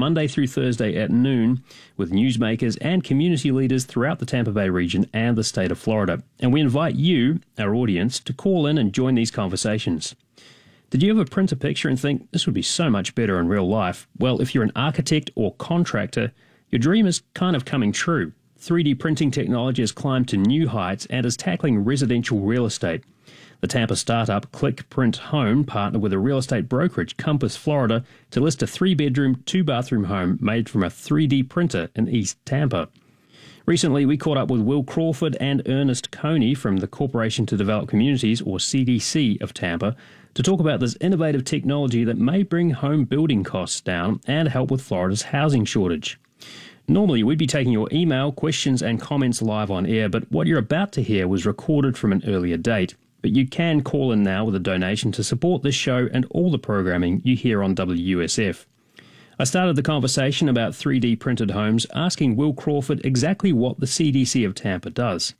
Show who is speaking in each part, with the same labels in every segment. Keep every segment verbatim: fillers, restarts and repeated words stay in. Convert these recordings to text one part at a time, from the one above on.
Speaker 1: Monday through Thursday at noon with newsmakers and community leaders throughout the Tampa Bay region and the state of Florida. And we invite you, our audience, to call in and join these conversations. Did you ever print a picture and think this would be so much better in real life? Well, if you're an architect or contractor, your dream is kind of coming true. three D printing technology has climbed to new heights and is tackling residential real estate. The Tampa startup Click Print Home partnered with a real estate brokerage, Compass, Florida, to list a three-bedroom, two-bathroom home made from a three D printer in East Tampa. Recently, we caught up with Will Crawford and Ernest Coney from the Corporation to Develop Communities, or C D C, of Tampa, to talk about this innovative technology that may bring home building costs down and help with Florida's housing shortage. Normally, we'd be taking your email, questions and comments live on air, but what you're about to hear was recorded from an earlier date. But you can call in now with a donation to support this show and all the programming you hear on W U S F. I started the conversation about three D printed homes asking Will Crawford exactly what the C D C of Tampa does.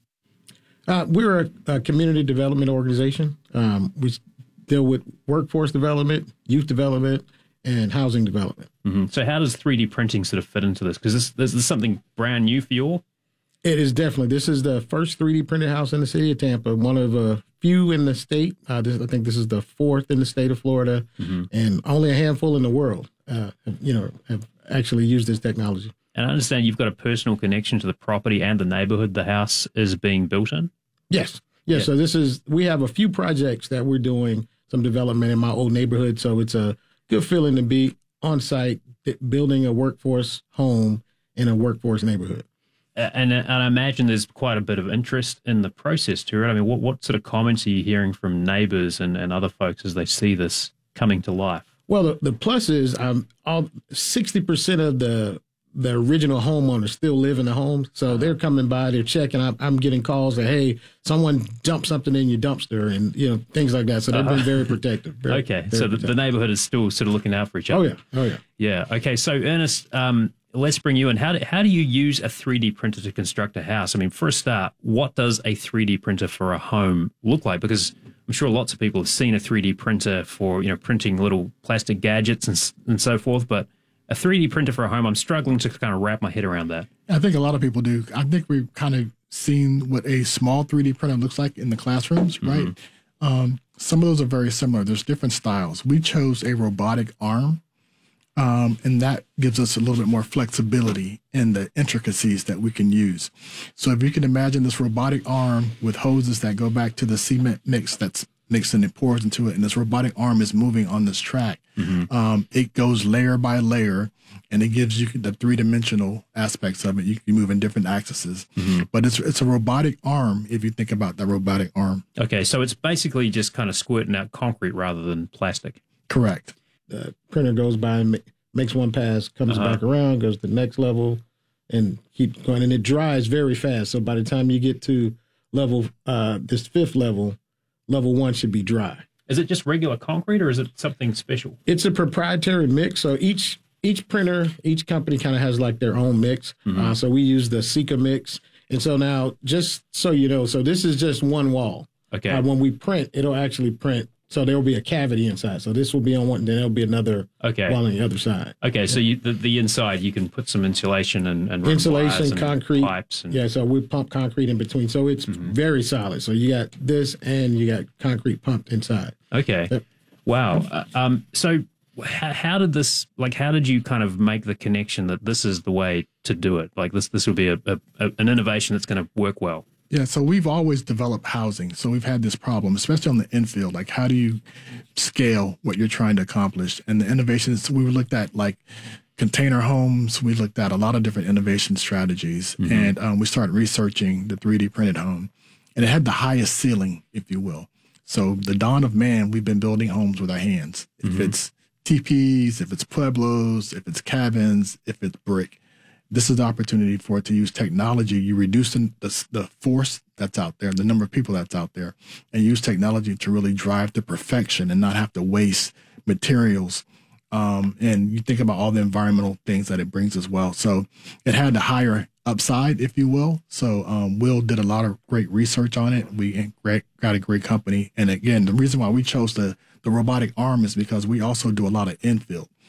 Speaker 2: Uh, we're a, a community development organization. Um, we deal with workforce development, youth development, and housing development.
Speaker 1: Mm-hmm. So how does three D printing sort of fit into this? Because this, this is something brand new for you all?
Speaker 2: It is definitely. This is the first three D printed house in the city of Tampa, one of a few in the state. Uh, this, I think this is the fourth in the state of Florida, mm-hmm. and only a handful in the world, uh, have, you know, have actually used this technology.
Speaker 1: And I understand you've got a personal connection to the property and the neighborhood the house is being built in?
Speaker 2: Yes. Yes. Yeah. So this is, we have a few projects that we're doing some development in my old neighborhood. So it's a good feeling to be on site, building a workforce home in a workforce neighborhood.
Speaker 1: And, and I imagine there's quite a bit of interest in the process too, right? I mean, what, what sort of comments are you hearing from neighbors and, and other folks as they see this coming to life?
Speaker 2: Well, the, the plus is um, all sixty percent of the the original homeowners still live in the home. So uh-huh. they're coming by, they're checking. I'm, I'm getting calls that, hey, someone dumped something in your dumpster and, you know, things like that. So they've uh-huh. been very protective. Very,
Speaker 1: okay.
Speaker 2: very
Speaker 1: so the,
Speaker 2: protective.
Speaker 1: the neighborhood is still sort of looking out for each other.
Speaker 2: Oh, yeah. Oh, yeah.
Speaker 1: Yeah. Okay. So, Ernest, um, let's bring you in. How do, how do you use a three D printer to construct a house? I mean, for a start, what does a three D printer for a home look like? Because I'm sure lots of people have seen a three D printer for, you know, printing little plastic gadgets and, and so forth, but a three D printer for a home, I'm struggling to kind of wrap my head around that.
Speaker 3: I think a lot of people do. I think we've kind of seen what a small three D printer looks like in the classrooms, right? Mm-hmm. Um, some of those are very similar. There's different styles. We chose a robotic arm, um, and that gives us a little bit more flexibility in the intricacies that we can use. So if you can imagine this robotic arm with hoses that go back to the cement mix that's mixed and it pours into it, and this robotic arm is moving on this track. Mm-hmm. Um, it goes layer by layer, and it gives you the three-dimensional aspects of it. You can move in different axes. Mm-hmm. But it's it's a robotic arm if you think about that robotic arm.
Speaker 1: Okay, so it's basically just kind of squirting out concrete rather than plastic.
Speaker 3: Correct.
Speaker 2: The printer goes by and makes one pass, comes uh-huh. back around, goes to the next level, and keeps going. And it dries very fast. So by the time you get to level, uh, this fifth level, level one should be dry.
Speaker 1: Is it just regular concrete or is it something special?
Speaker 2: It's a proprietary mix. So each each printer, each company kind of has like their own mix. Mm-hmm. Uh, so we use the Sika mix. And so now, just so you know, so this is just one wall.
Speaker 1: Okay.
Speaker 2: Uh, when we print, it'll actually print. So there will be a cavity inside. So this will be on one, then there'll be another
Speaker 1: okay.
Speaker 2: wall on the other side.
Speaker 1: Okay, yeah. so you, the, the inside, you can put some insulation and, and
Speaker 2: insulation,
Speaker 1: and
Speaker 2: concrete
Speaker 1: pipes. And...
Speaker 2: Yeah, so we pump concrete in between. So it's mm-hmm. very solid. So you got this and you got concrete pumped inside.
Speaker 1: Okay. Yep. Wow. Uh, um. So how, how did this, like, how did you kind of make the connection that this is the way to do it? Like this, this would be a, a, a an innovation that's going to work well.
Speaker 3: Yeah, so we've always developed housing. So we've had this problem, especially on the infield. Like, how do you scale what you're trying to accomplish? And the innovations, we looked at like container homes. We looked at a lot of different innovation strategies. Mm-hmm. And um, we started researching the three D printed home. And it had the highest ceiling, if you will. So the dawn of man, we've been building homes with our hands. Mm-hmm. If it's teepees, if it's pueblos, if it's cabins, if it's brick. This is the opportunity for it to use technology. You reduce the, the, the force that's out there, the number of people that's out there, and use technology to really drive to perfection and not have to waste materials. Um, and you think about all the environmental things that it brings as well. So it had the higher upside, if you will. So um, Will did a lot of great research on it. We got a great company. And again, the reason why we chose the, the robotic arm is because we also do a lot of infield.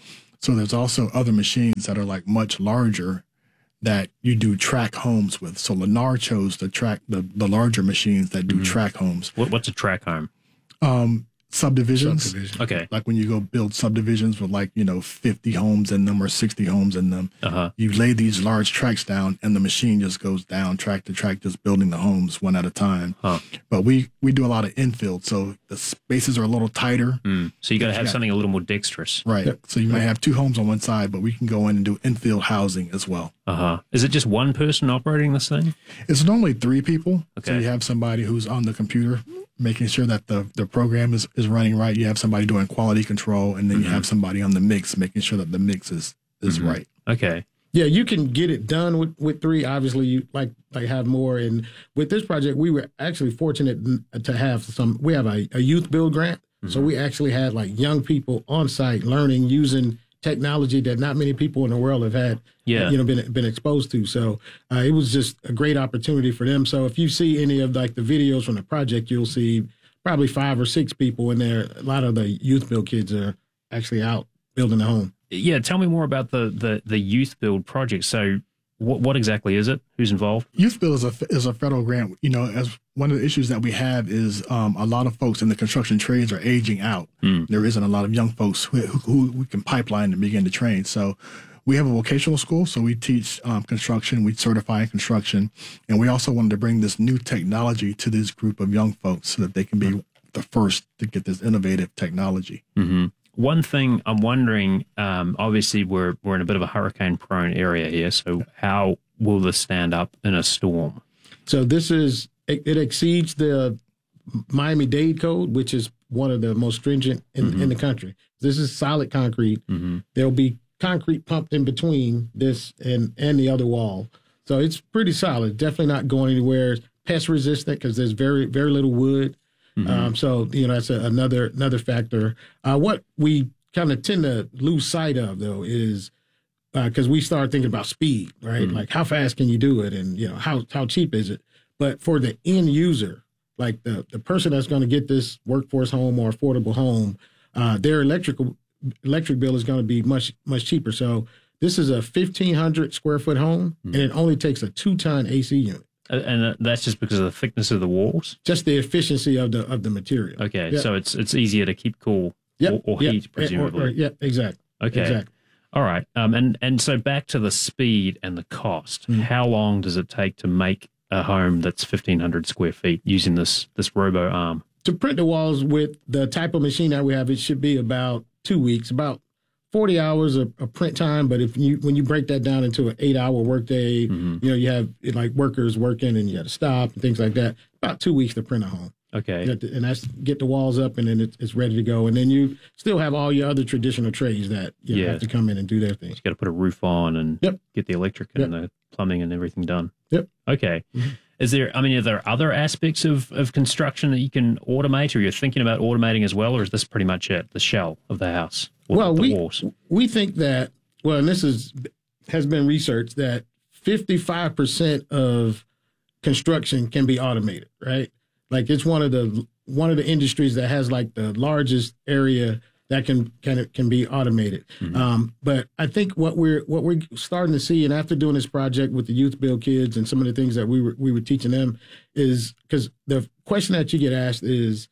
Speaker 3: So there's also other machines that are like much larger that you do track homes with. So Lennar chose to track the, the larger machines that do mm-hmm. track homes.
Speaker 1: What, what's a track home?
Speaker 3: Um, subdivisions.
Speaker 2: Subdivision.
Speaker 1: Okay.
Speaker 3: Like when you go build subdivisions with like, you know, fifty homes in them or sixty homes in them,
Speaker 1: uh-huh.
Speaker 3: you lay these large tracks down and the machine just goes down track to track, just building the homes one at a time.
Speaker 1: Huh.
Speaker 3: But we, we do a lot of infill. So the spaces are a little tighter.
Speaker 1: Mm. So you got to have something a little more dexterous.
Speaker 3: Right. Yep. So you might have two homes on one side, but we can go in and do infill housing as well.
Speaker 1: Uh-huh. Is it just one person operating this thing?
Speaker 3: It's normally three people.
Speaker 1: Okay.
Speaker 3: So you have somebody who's on the computer making sure that the, the program is, is running right. You have somebody doing quality control, and then mm-hmm. you have somebody on the mix making sure that the mix is, is mm-hmm. right.
Speaker 1: Okay.
Speaker 2: Yeah, you can get it done with, with three. Obviously, you like like have more. And with this project, we were actually fortunate to have some. We have a, a youth build grant, mm-hmm. so we actually had like young people on site learning using technology that not many people in the world have had,
Speaker 1: yeah.
Speaker 2: you know, been been exposed to. So uh, it was just a great opportunity for them. So if you see any of like the videos from the project, you'll see probably five or six people in there. A lot of the youth build kids are actually out building a home.
Speaker 1: Yeah, tell me more about the the, the youth build project. So what what exactly is it? Who's involved?
Speaker 3: Youth build is a is a federal grant. You know, as one of the issues that we have is um, a lot of folks in the construction trades are aging out. Mm. There isn't a lot of young folks who, who, who we can pipeline and begin to train. So we have a vocational school, so we teach um, construction, we certify in construction, and we also wanted to bring this new technology to this group of young folks so that they can be the first to get this innovative technology.
Speaker 1: Mm-hmm. One thing I'm wondering, um, obviously we're we're in a bit of a hurricane-prone area here, so how will this stand up in a storm?
Speaker 2: So this is, it, it exceeds the Miami-Dade code, which is one of the most stringent in, mm-hmm. in the country. This is solid concrete. Mm-hmm. There'll be concrete pumped in between this and, and the other wall. So it's pretty solid, definitely not going anywhere. Pest resistant because there's very, very little wood. Mm-hmm. Um, so, you know, that's a, another another factor. Uh, what we kind of tend to lose sight of, though, is because uh, we start thinking about speed, right? Mm-hmm. Like how fast can you do it, and you know how how cheap is it? But for the end user, like the the person that's going to get this workforce home or affordable home, uh, their electrical electric bill is going to be much much cheaper. So this is a fifteen hundred square foot home, mm-hmm. and it only takes a two ton A C unit.
Speaker 1: And that's just because of the thickness of the walls?
Speaker 2: Just the efficiency of the of the material.
Speaker 1: Okay,
Speaker 2: yep.
Speaker 1: so it's it's easier to keep cool
Speaker 2: yep.
Speaker 1: or, or
Speaker 2: yep.
Speaker 1: heat, presumably.
Speaker 2: Or, or, yeah, exactly.
Speaker 1: Okay.
Speaker 2: Exactly.
Speaker 1: All right. Um, and, and so back to the speed and the cost. Mm. How long does it take to make a home that's fifteen hundred square feet using this this robo arm?
Speaker 2: To print the walls with the type of machine that we have, it should be about two weeks, about forty hours of, of print time. But if you when you break that down into an eight hour workday, mm-hmm. you know, you have like workers working and you got to stop and things like that. About two weeks to print a home.
Speaker 1: Okay.
Speaker 2: To, and that's get the walls up and then it's, it's ready to go. And then you still have all your other traditional trades that you know,
Speaker 1: yeah.
Speaker 2: have to come in and do their thing.
Speaker 1: You got to put a roof on and
Speaker 2: yep.
Speaker 1: get the electric and yep. the plumbing and everything done.
Speaker 2: Yep.
Speaker 1: Okay. Mm-hmm. Is there, I mean, are there other aspects of, of construction that you can automate or you're thinking about automating as well? Or is this pretty much it, the shell of the house?
Speaker 2: Well,
Speaker 1: the
Speaker 2: we,
Speaker 1: walls?
Speaker 2: we think that, well, and this is has been researched, that fifty-five percent of construction can be automated, right? Like it's one of the one of the industries that has like the largest area that can can can be automated. Mm-hmm. Um, but I think what we're what we're starting to see, and after doing this project with the youth build kids and some of the things that we were we were teaching them, is because the question that you get asked is,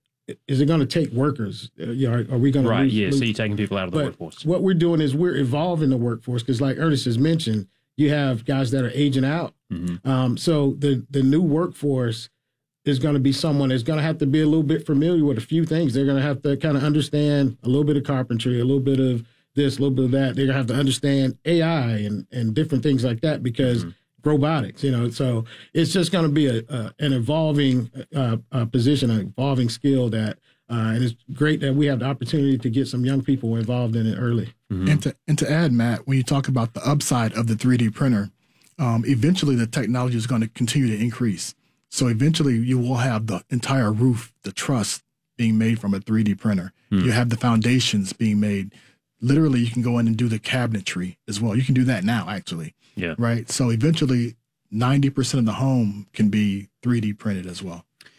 Speaker 2: is it going to take workers? Uh, you know, are, are we going to
Speaker 1: right?
Speaker 2: Lose,
Speaker 1: yeah.
Speaker 2: lose?
Speaker 1: So you're taking people out of the
Speaker 2: but
Speaker 1: workforce.
Speaker 2: What we're doing is we're evolving the workforce because, like Ernest has mentioned, you have guys that are aging out. Mm-hmm. Um, so the the new workforce is going to be someone that's going to have to be a little bit familiar with a few things. They're going to have to kind of understand a little bit of carpentry, a little bit of this, a little bit of that. They're going to have to understand A I and, and different things like that because mm-hmm. robotics, you know. So it's just going to be a, a an evolving uh, uh, position, an evolving skill that, uh, and it's great that we have the opportunity to get some young people involved in it early.
Speaker 3: Mm-hmm. And to and to add, Matt, when you talk about the upside of the three D printer, um, eventually the technology is going to continue to increase. So eventually you will have the entire roof, the truss being made from a three D printer. Hmm. You have the foundations being made. Literally, you can go in and do the cabinetry as well. You can do that now, actually.
Speaker 1: Yeah.
Speaker 3: Right. So eventually ninety percent of the home can be three D printed as well.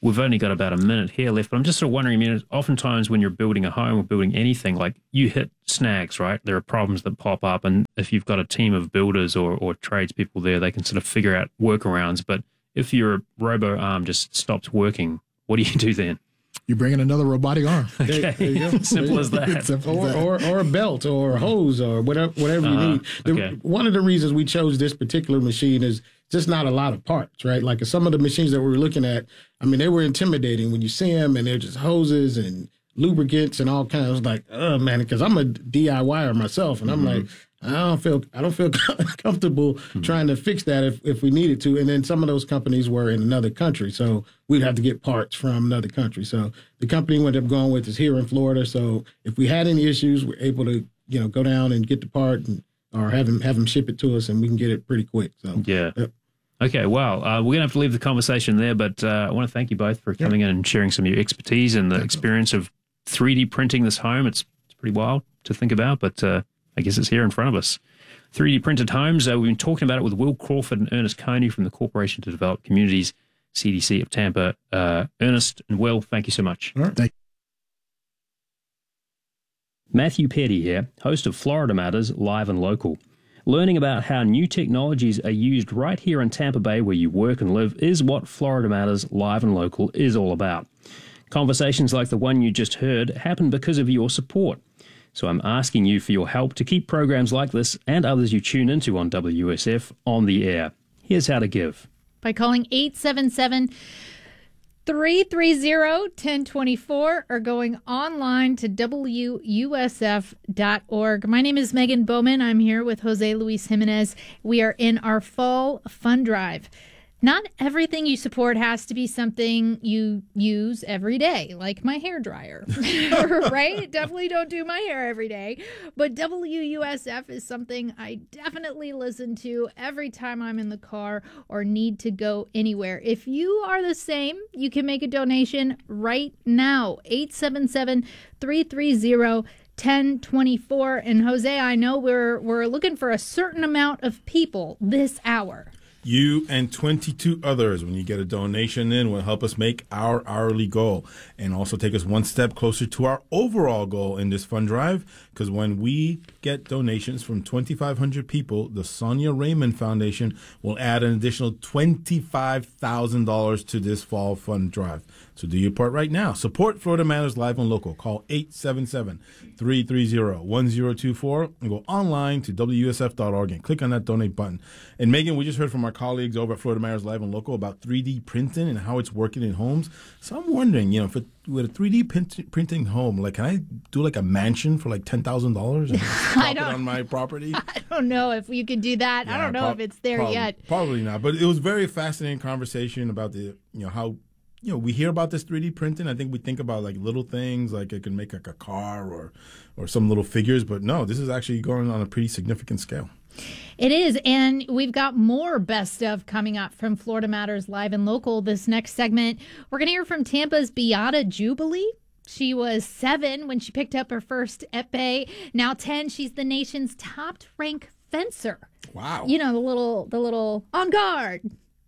Speaker 1: we've only got about a minute here left, but I'm just sort of wondering, I mean, oftentimes when you're building a home or building anything, like you hit snags, right? There are problems that pop up, and if you've got a team of builders or, or tradespeople there, they can sort of figure out workarounds. But if your robo arm just stops working, what do you do then?
Speaker 3: You bring in another robotic arm.
Speaker 1: Okay,
Speaker 2: There, there you go.
Speaker 1: simple as that.
Speaker 3: Simple
Speaker 2: Or,
Speaker 3: as that.
Speaker 2: or or a belt or a hose or whatever whatever you
Speaker 1: Uh-huh.
Speaker 2: need. The,
Speaker 1: Okay.
Speaker 2: One of the reasons we chose this particular machine is just not a lot of parts, right? Like some of the machines that we were looking at, I mean, they were intimidating when you see them, and they're just hoses and lubricants and all kinds. Like, oh man, because I'm a DIYer myself, and I'm
Speaker 1: Mm-hmm.
Speaker 2: like, I don't feel I don't feel comfortable
Speaker 1: Mm-hmm.
Speaker 2: trying to fix that if, if we needed to. And then some of those companies were in another country, so we'd have to get parts from another country. So the company we ended up going with is here in Florida. So if we had any issues, we're able to you know go down and get the part and or have them have them ship it to us, and we can get it pretty quick. So
Speaker 1: Yeah.
Speaker 2: Yep.
Speaker 1: Okay, well, uh, we're going to have to leave the conversation there, but uh, I want to thank you both for coming in and sharing some of your expertise and the experience of three D printing this home. It's, it's pretty wild to think about, but uh, I guess it's here in front of us. three D printed homes, uh, we've been talking about it with Will Crawford and Ernest Coney from the Corporation to Develop Communities, C D C of Tampa. Uh, Ernest and Will, thank you so much.
Speaker 3: All right. Thank
Speaker 1: Matthew Petty here, host of Florida Matters Live and Local. Learning about how new technologies are used right here in Tampa Bay where you work and live is what Florida Matters Live and Local is all about. Conversations like the one you just heard happen because of your support. So I'm asking you for your help to keep programs like this and others you tune into on W S F on the air. Here's how to give.
Speaker 4: By calling eight seven seven, three three zero, one zero two four or going online to W U S F dot org. My name is Megan Bowman. I'm here with Jose Luis Jimenez. We are in our fall fund drive. Not everything you support has to be something you use every day, like my hair dryer, right? Definitely don't do my hair every day. But W U S F is something I definitely listen to every time I'm in the car or need to go anywhere. If you are the same, you can make a donation right now. eight seven seven, three three zero, one zero two four. And Jose, I know we're we're looking for a certain amount of people this hour.
Speaker 5: You and twenty-two others, when you get a donation in, will help us make our hourly goal and also take us one step closer to our overall goal in this fund drive. Because when we get donations from twenty-five hundred people, the Sonia Raymond Foundation will add an additional twenty-five thousand dollars to this fall fund drive. So do your part right now. Support Florida Matters Live and Local. Call eight seven seven, three three zero, one zero two four and go online to W U S F dot org and click on that donate button. And Megan, we just heard from our colleagues over at Florida Matters Live and Local about three D printing and how it's working in homes. So I'm wondering, you know, if it, with a three D print, printing home, like, can I do like a mansion for like ten thousand dollars and drop it
Speaker 4: don't-
Speaker 5: on my property?
Speaker 4: I don't know if you could do that. I
Speaker 5: Yeah,
Speaker 4: don't know
Speaker 5: prob-
Speaker 4: if it's there
Speaker 5: prob-
Speaker 4: yet.
Speaker 5: Probably not. But it was very fascinating conversation about the, you know, how, you know, we hear about this three D printing. I think we think about like little things, like it can make like a car or, or some little figures. But no, this is actually going on a pretty significant scale.
Speaker 4: It is, and we've got more best stuff coming up from Florida Matters Live and Local. This next segment, we're going to hear from Tampa's Beata Jubilee. She was seven when she picked up her first epee. Now ten, she's the nation's top-ranked fencer.
Speaker 5: Wow.
Speaker 4: You know, the little, the little on guard.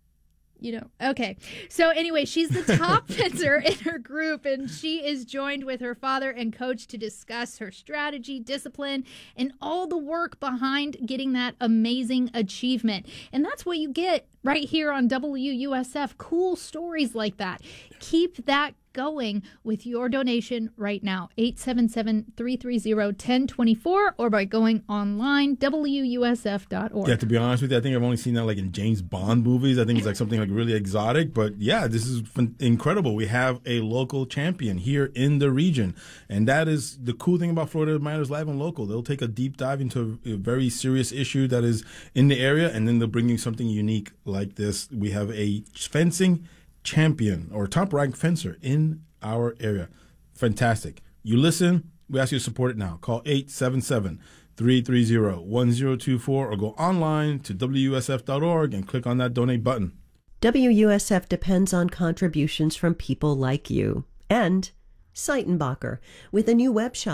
Speaker 4: You know, okay. So anyway, she's the top fencer in her group, and she is joined with her father and coach to discuss her strategy, discipline, and all the work behind getting that amazing achievement. And that's what you get right here on W U S F. Cool stories like that. Keep that going with your donation right now. eight seven seven, three three zero, one zero two four or by going online, W U S F dot org.
Speaker 5: Yeah, to be honest with you, I think I've only seen that like in James Bond movies. I think it's like something like really exotic. But yeah, this is fun- incredible. We have a local champion here in the region. And that is the cool thing about Florida Matters Live and Local. They'll take a deep dive into a, a very serious issue that is in the area, and then they'll bring you something unique like this. We have a fencing champion or top-ranked fencer in our area. Fantastic. You listen, we ask you to support it now. Call eight seven seven, three three zero, one zero two four or go online to W U S F dot org and click on that donate button.
Speaker 6: W U S F depends on contributions from people like you. And Seitenbacher, with a new web shop,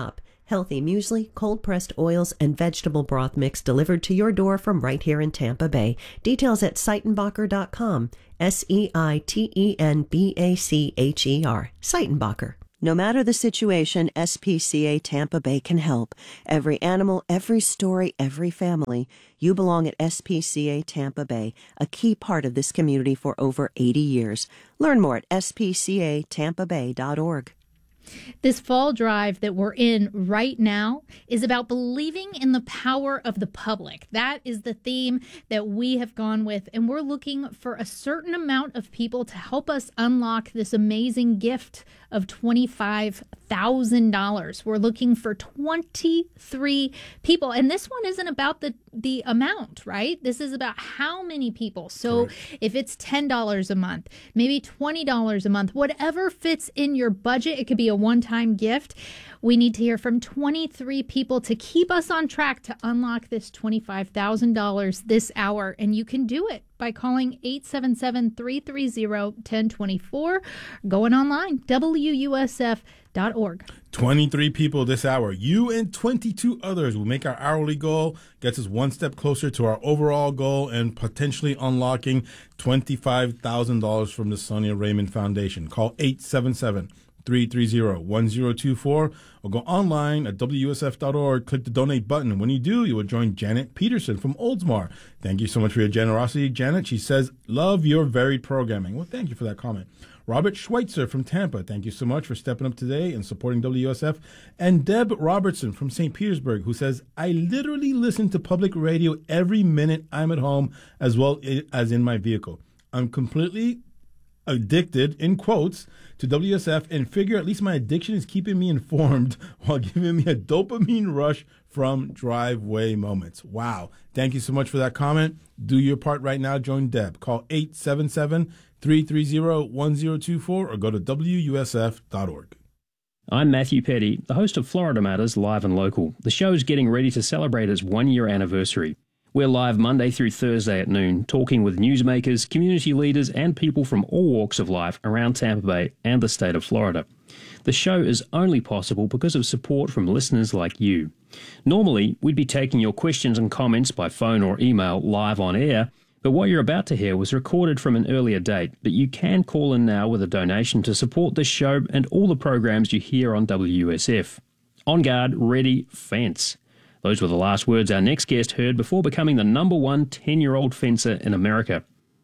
Speaker 6: Healthy muesli, cold-pressed oils, and vegetable broth mix delivered to your door from right here in Tampa Bay. Details at Seitenbacher dot com. S E I T E N B A C H E R. Seitenbacher. No matter the situation, S P C A Tampa Bay can help. Every animal, every story, every family. You belong at S P C A Tampa Bay, a key part of this community for over eighty years. Learn more at S P C A Tampa Bay dot org.
Speaker 4: This fall drive that we're in right now is about believing in the power of the public. That is the theme that we have gone with, and we're looking for a certain amount of people to help us unlock this amazing gift of twenty-five thousand dollars. We're looking for twenty-three people, and this one isn't about the, the amount, right? This is about how many people. So Correct. If it's ten dollars a month, maybe twenty dollars a month, whatever fits in your budget, it could be a one-time gift. We need to hear from twenty-three people to keep us on track to unlock this twenty-five thousand dollars this hour. And you can do it by calling eight seven seven, three three zero, one zero two four, going online, W U S F dot org.
Speaker 5: twenty-three people this hour. You and twenty-two others will make our hourly goal, gets us one step closer to our overall goal, and potentially unlocking twenty-five thousand dollars from the Sonia Raymond Foundation. Call eight seven seven, three three zero, one zero two four or go online at W U S F dot org. Click the donate button. And when you do, you will join Janet Peterson from Oldsmar. Thank you so much for your generosity, Janet. She says, love your varied programming. Well, thank you for that comment. Robert Schweitzer from Tampa, thank you so much for stepping up today and supporting W U S F. And Deb Robertson from Saint Petersburg, who says, I literally listen to public radio every minute I'm at home as well as in my vehicle. I'm completely addicted, in quotes, to W S F and figure at least my addiction is keeping me informed while giving me a dopamine rush from driveway moments. Wow. Thank you so much for that comment. Do your part right now. Join Deb. Call eight seven seven, three three zero, one zero two four or go to W U S F dot org.
Speaker 1: I'm Matthew Petty, the host of Florida Matters Live and Local. The show is getting ready to celebrate its one-year anniversary. We're live Monday through Thursday at noon, talking with newsmakers, community leaders, and people from all walks of life around Tampa Bay and the state of Florida. The show is only possible because of support from listeners like you. Normally, we'd be taking your questions and comments by phone or email live on air, but what you're about to hear was recorded from an earlier date. But you can call in now with a donation to support this show and all the programs you hear on W U S F. On guard, ready, fence. Those were the last words our next guest heard before becoming the number one ten-year-old fencer in America.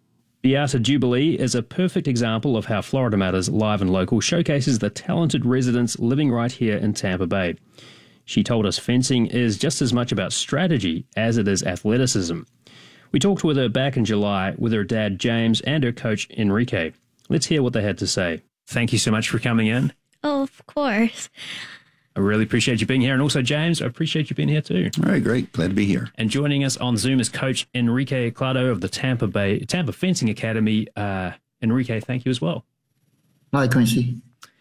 Speaker 1: Beata Jubilee is a perfect example of how Florida Matters Live and Local showcases the talented residents living right here in Tampa Bay. She told us fencing is just as much about strategy as it is athleticism. We talked with her back in July with her dad James and her coach Enrique. Let's hear what they had to say. Thank you so much for coming in.
Speaker 7: Oh, of course.
Speaker 1: I really appreciate you being here. And also, James, I appreciate you being here too.
Speaker 8: All right, great. Glad to be here.
Speaker 1: And joining us on Zoom is Coach Enrique Clado of the Tampa Bay Tampa Fencing Academy. Uh, Enrique, thank you as well.
Speaker 9: Hi, Quincy.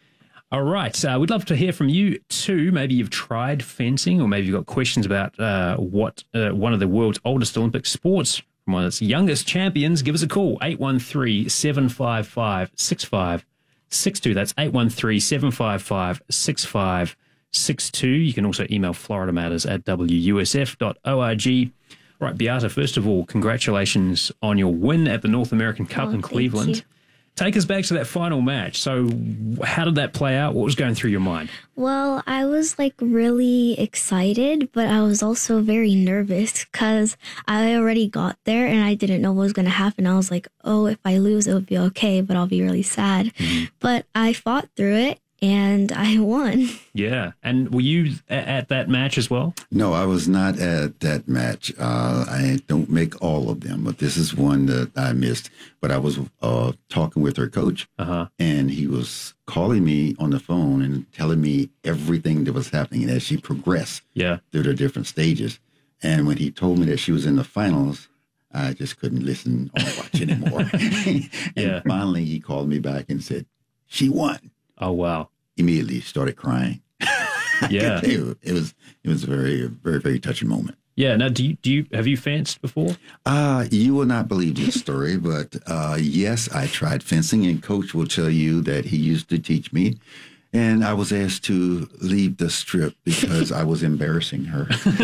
Speaker 1: All right. Uh, we'd love to hear from you too. Maybe you've tried fencing, or maybe you've got questions about uh, what uh, one of the world's oldest Olympic sports, from one of its youngest champions. Give us a call, eight one three, seven five five, six five six two. That's eight one three, seven five five, six five six two. You can also email Florida Matters at W U S F dot org. Right, Beata, first of all, congratulations on your win at the North American Cup
Speaker 7: oh,
Speaker 1: in Cleveland.
Speaker 7: You.
Speaker 1: Take us back to that final match. So how did that play out? What was going through your mind?
Speaker 7: Well, I was like really excited, but I was also very nervous because I already got there and I didn't know what was going to happen. I was like, oh, if I lose, it would be okay, but I'll be really sad. Mm-hmm. But I fought through it. And I won.
Speaker 1: Yeah. And were you at that match as well?
Speaker 8: No, I was not at that match. Uh, I don't make all of them, but this is one that I missed. But I was uh, talking with her coach, uh-huh. and he was calling me on the phone and telling me everything that was happening as she progressed
Speaker 1: yeah.
Speaker 8: through the different stages. And when he told me that she was in the finals, I just couldn't listen or watch anymore. and
Speaker 1: yeah.
Speaker 8: finally, he called me back and said, she won.
Speaker 1: Oh, wow.
Speaker 8: Immediately started crying.
Speaker 1: Yeah.
Speaker 8: it, it was it was a very, very, very touching moment.
Speaker 1: Yeah. Now, do you, do you, have you fenced before?
Speaker 8: Uh, you will not believe this story, but uh, yes, I tried fencing, and Coach will tell you that he used to teach me. And I was asked to leave the strip because I was embarrassing her.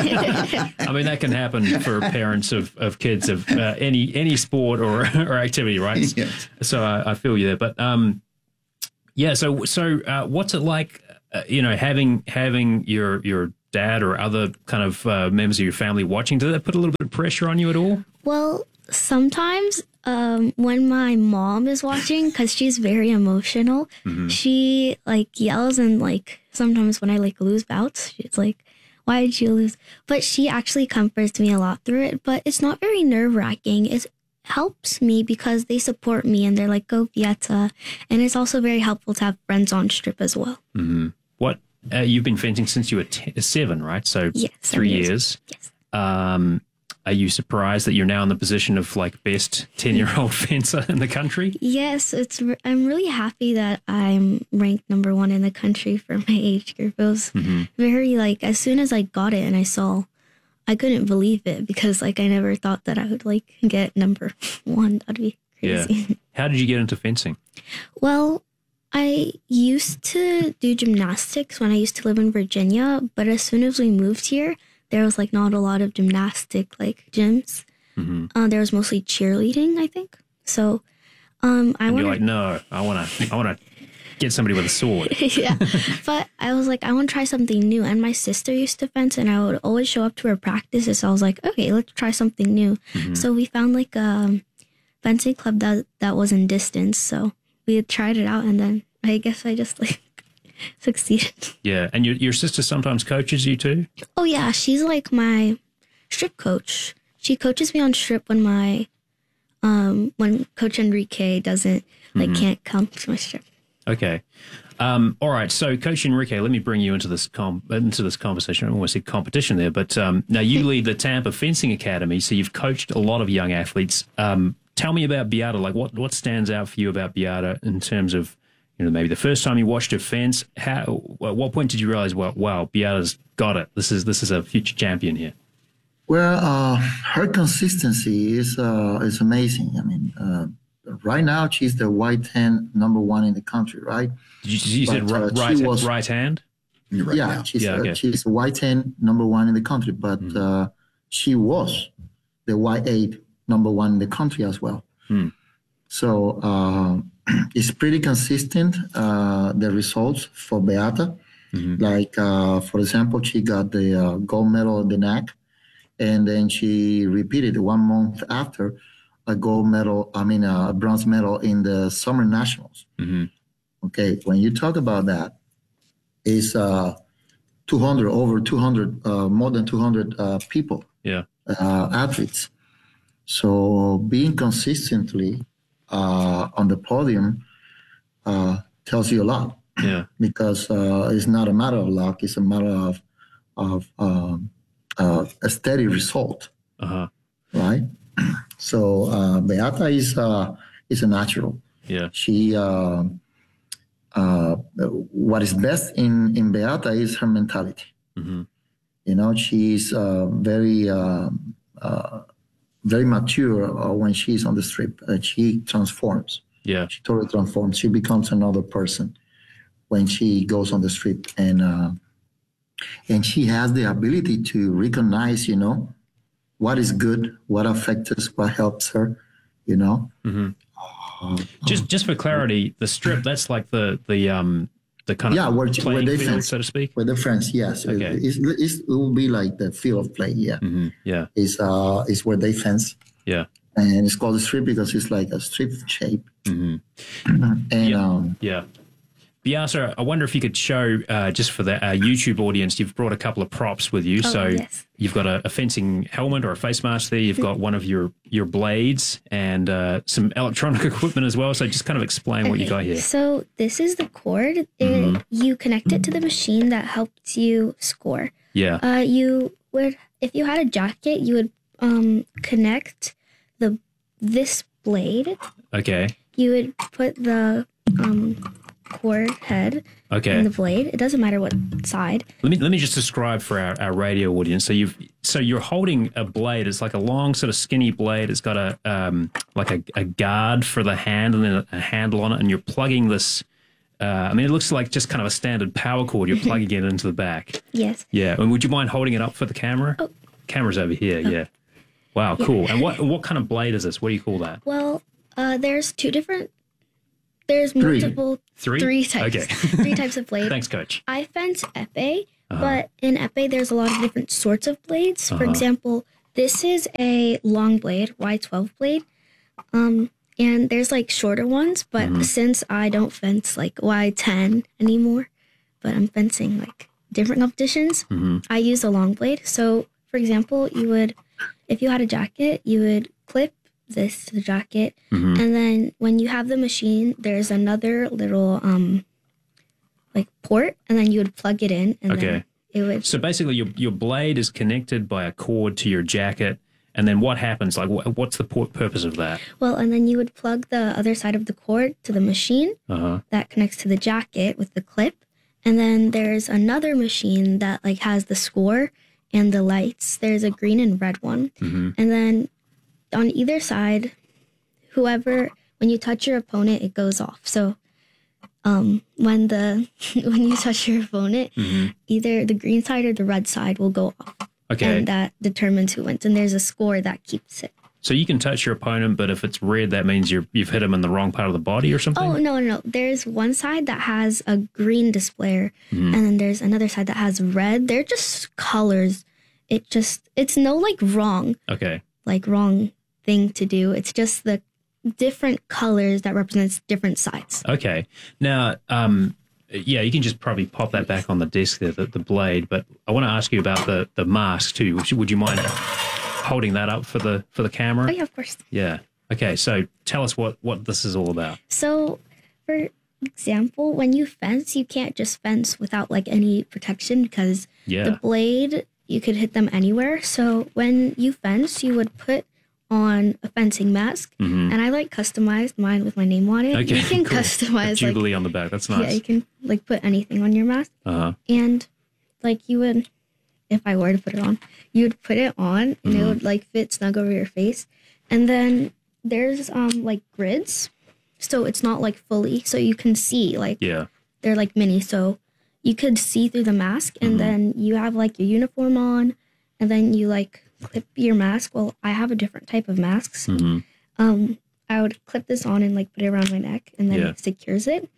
Speaker 1: I mean, that can happen for parents of, of kids of uh, any any sport or or activity, right?
Speaker 8: Yes.
Speaker 1: So I, I feel you there. But um, yeah. So so uh, what's it like? Uh, you know, having having your your dad or other kind of uh, members of your family watching. Did that put a little bit of pressure on you at all?
Speaker 7: Well, sometimes um, when my mom is watching, because she's very emotional, mm-hmm. she like yells, and like sometimes when I like lose bouts, she's like, "Why did you lose?" But she actually comforts me a lot through it. But it's not very nerve wracking. It helps me because they support me and they're like, "Go Beata," and it's also very helpful to have friends on strip as well.
Speaker 1: Mm-hmm. What uh, you've been fencing since you were t- seven, right? So
Speaker 7: yes,
Speaker 1: three years. years.
Speaker 7: Yes.
Speaker 1: Um, Are you surprised that you're now in the position of like best ten-year-old fencer in the country?
Speaker 7: Yes, it's. I'm really happy that I'm ranked number one in the country for my age group. It was mm-hmm. very like as soon as I got it and I saw, I couldn't believe it because like I never thought that I would like get number one. That'd be crazy.
Speaker 1: Yeah. How did you get into fencing?
Speaker 7: Well, I used to do gymnastics when I used to live in Virginia, but as soon as we moved here, there was like not a lot of gymnastic like gyms. Mm-hmm. Uh, there was mostly cheerleading, I think. So, um, I
Speaker 1: and
Speaker 7: wanted...
Speaker 1: you're like, no, I want to, I want to get somebody with a sword.
Speaker 7: Yeah, but I was like, I want to try something new. And my sister used to fence, and I would always show up to her practices. So I was like, okay, let's try something new. Mm-hmm. So we found like a fencing club that that was in distance. So we had tried it out, and then I guess I just like. succeeded.
Speaker 1: Yeah, and your your sister sometimes coaches you too?
Speaker 7: Oh yeah, she's like my strip coach. She coaches me on strip when my um when Coach Enrique doesn't like mm-hmm. can't come to my strip.
Speaker 1: Okay. Um, all right. So, Coach Enrique, let me bring you into this com- into this conversation. I don't want to say competition there, but um, now you lead the Tampa Fencing Academy, so you've coached a lot of young athletes. Um, tell me about Beata. Like, what what stands out for you about Beata in terms of, you know, maybe the first time you watched her fence? How? At what point did you realize, well, wow, Beata's got it. This is this is a future champion here.
Speaker 9: Well, uh, her consistency is uh, is amazing. I mean, uh, right now she's the white hand number one in the country, right?
Speaker 1: Did you, you said uh, right, was, right hand?
Speaker 9: Right yeah, now. she's yeah, okay. uh, she's the white hand number one in the country, but mm-hmm. uh, she was the white eight number one in the country as well. Mm. So. Uh, It's pretty consistent, uh, the results for Beata. Mm-hmm. Like, uh, for example, she got the uh, gold medal in the N A C, and then she repeated one month after a gold medal, I mean, a bronze medal in the Summer Nationals. Mm-hmm. Okay, when you talk about that, it's uh, two hundred, over two hundred, uh, more than two hundred uh, people,
Speaker 1: yeah,
Speaker 9: uh, athletes. So being consistently Uh, on the podium uh, tells you a lot.
Speaker 1: Yeah,
Speaker 9: because uh, it's not a matter of luck; it's a matter of of um, uh, a steady result.
Speaker 1: Uh-huh.
Speaker 9: Right. So uh, Beata is uh, is a natural.
Speaker 1: Yeah.
Speaker 9: She uh, uh, what is best in in Beata is her mentality. Mm-hmm. You know, she's uh, very. Uh, uh, very mature uh, when she's on the strip. Uh, she transforms.
Speaker 1: Yeah.
Speaker 9: She totally transforms. She becomes another person when she goes on the strip. And uh, and she has the ability to recognize, you know, what is good, what affects us, what helps her, you know.
Speaker 1: Mm-hmm. Uh, just just for clarity, the strip, that's like the, the um the kind of
Speaker 9: yeah, where,
Speaker 1: playing
Speaker 9: where they
Speaker 1: field,
Speaker 9: fence,
Speaker 1: so to speak?
Speaker 9: Where the friends, yes.
Speaker 1: Okay.
Speaker 9: It, it's, it's, it will be like the field of play, yeah.
Speaker 1: Mm-hmm. Yeah.
Speaker 9: It's, uh, it's where they fence.
Speaker 1: Yeah.
Speaker 9: And it's called a strip because it's like a strip shape.
Speaker 1: Mm-hmm.
Speaker 9: and
Speaker 1: yeah.
Speaker 9: um,
Speaker 1: yeah. Beata, I wonder if you could show, uh, just for the uh, YouTube audience, you've brought a couple of props with you.
Speaker 7: Oh,
Speaker 1: so
Speaker 7: yes.
Speaker 1: You've got a, a fencing helmet or a face mask there. You've got one of your, your blades and uh, some electronic equipment as well. So just kind of explain okay. what you got here.
Speaker 7: So this is the cord. It, mm-hmm. You connect it to the machine that helps you score.
Speaker 1: Yeah.
Speaker 7: Uh, you would, if you had a jacket, you would um, connect the this blade.
Speaker 1: Okay.
Speaker 7: You would put the um, cord head
Speaker 1: okay.
Speaker 7: in the blade. It doesn't matter what side.
Speaker 1: Let me let me just describe for our, our radio audience. So you've so you're holding a blade. It's like a long sort of skinny blade. It's got a um like a, a guard for the hand and then a handle on it, and you're plugging this Uh, I mean, it looks like just kind of a standard power cord. You're plugging it into the back.
Speaker 7: Yes.
Speaker 1: Yeah. And would you mind holding it up for the camera?
Speaker 7: Oh.
Speaker 1: Camera's over here. Oh. Yeah. Wow. Cool. Yeah. And what what kind of blade is this? What do you call that?
Speaker 7: Well, uh, there's two different. There's
Speaker 9: Three.
Speaker 7: multiple.
Speaker 1: Three.
Speaker 7: Three types.
Speaker 1: Okay.
Speaker 7: Three types of blade.
Speaker 1: Thanks, Coach.
Speaker 7: I fence epee,
Speaker 1: Uh-huh.
Speaker 7: but in epee there's a lot of different sorts of blades. For
Speaker 1: Uh-huh.
Speaker 7: example, this is a long blade, Y twelve blade. Um. And there's like shorter ones, but
Speaker 1: Mhm.
Speaker 7: since I don't fence like Y ten anymore, but I'm fencing like different competitions,
Speaker 1: Mhm.
Speaker 7: I use a long blade. So, for example, you would, if you had a jacket, you would clip this to the jacket,
Speaker 1: Mhm.
Speaker 7: and then when you have the machine, there's another little um, like port, and then you would plug it in, and
Speaker 1: Okay.
Speaker 7: then it would.
Speaker 1: So basically, your your blade is connected by a cord to your jacket, and then what happens? Like, wh- what's the pur- purpose of that?
Speaker 7: Well, and then you would plug the other side of the cord to the machine.
Speaker 1: Uh huh.
Speaker 7: That connects to the jacket with the clip. And then there's another machine that like has the score and the lights. There's a green and red one.
Speaker 1: Mm-hmm.
Speaker 7: And then on either side, whoever, when you touch your opponent, it goes off. So um, when the when you touch your opponent,
Speaker 1: Mm-hmm.
Speaker 7: either the green side or the red side will go off.
Speaker 1: Okay.
Speaker 7: And that determines who wins. And there's a score that keeps it.
Speaker 1: So you can touch your opponent, but if it's red, that means you're, you've hit him in the wrong part of the body or something?
Speaker 7: Oh, no, no. There's one side that has a green displayer,
Speaker 1: Mhm.
Speaker 7: and then there's another side that has red. They're just colors. It just, it's no like wrong,
Speaker 1: Okay.
Speaker 7: like wrong thing to do. It's just the different colors that represents different sides.
Speaker 1: Okay. Now, um, yeah, you can just probably pop that back on the desk there, the, the blade. But I want to ask you about the, the mask too. Would you, would you mind holding that up for the for the camera?
Speaker 7: Oh, yeah, of course.
Speaker 1: Yeah. Okay. So tell us what, what this is all about.
Speaker 7: So, for example, when you fence, you can't just fence without like any protection because
Speaker 1: Yeah.
Speaker 7: the blade, you could hit them anywhere. So when you fence, you would put on a fencing mask,
Speaker 1: Mhm.
Speaker 7: and I like customized mine with my name on it.
Speaker 1: Okay.
Speaker 7: You can
Speaker 1: cool.
Speaker 7: customize
Speaker 1: Jubilee
Speaker 7: like
Speaker 1: on the back. That's
Speaker 7: yeah,
Speaker 1: nice.
Speaker 7: you can like put anything on your mask,
Speaker 1: Uh huh.
Speaker 7: and like you would, if I were to put it on, you would put it on, and it
Speaker 1: Mhm.
Speaker 7: would like fit snug over your face, and then there's um like grids, so it's not like fully, so you can see like
Speaker 1: Yeah.
Speaker 7: they're like mini, so you could see through the mask, and
Speaker 1: Mhm.
Speaker 7: then you have like your uniform on, and then you like clip your mask. Well, I have a different type of masks.
Speaker 1: hmm
Speaker 7: Um, I would clip this on and like put it around my neck, and then
Speaker 1: Yeah.
Speaker 7: it secures it.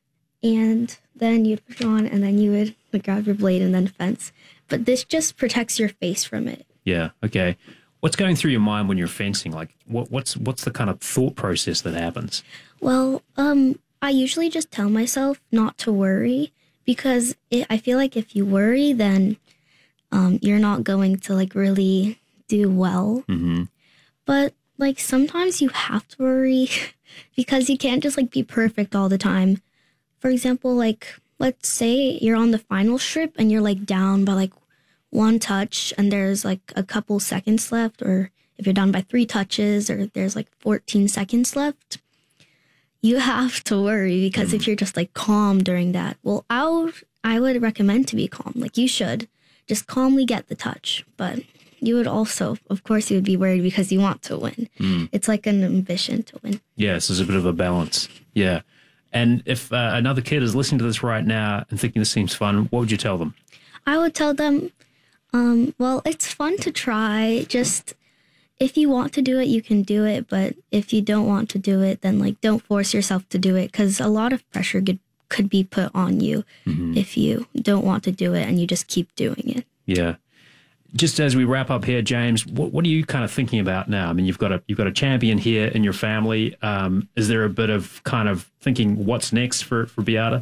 Speaker 7: And then you'd put it on, and then you would like, grab your blade and then fence. But this just protects your face from it.
Speaker 1: Yeah. Okay. What's going through your mind when you're fencing? Like, what, what's what's the kind of thought process that happens?
Speaker 7: Well, um, I usually just tell myself not to worry because it, I feel like if you worry, then um, you're not going to like really do well.
Speaker 1: Mm-hmm.
Speaker 7: But like sometimes you have to worry because you can't just like be perfect all the time. For example, like let's say you're on the final strip and you're like down by like one touch and there's like a couple seconds left, or if you're down by three touches or there's like fourteen seconds left, you have to worry because if you're just like calm during that, well, I would, I would recommend to be calm. Like you should just calmly get the touch, but you would also, of course, you would be worried because you want to win.
Speaker 1: Mm.
Speaker 7: It's like an ambition to win.
Speaker 1: Yes, there's a bit of a balance. Yeah. And if uh, another kid is listening to this right now and thinking this seems fun, what would you tell them?
Speaker 7: I would tell them, um, well, it's fun to try. Just if you want to do it, you can do it. But if you don't want to do it, then like don't force yourself to do it because a lot of pressure could, could be put on you
Speaker 1: Mm-hmm.
Speaker 7: if you don't want to do it and you just keep doing it.
Speaker 1: Yeah. Just as we wrap up here, James, what, what are you kind of thinking about now? I mean, you've got a you've got a champion here in your family. Um, is there a bit of kind of thinking what's next for for Beata?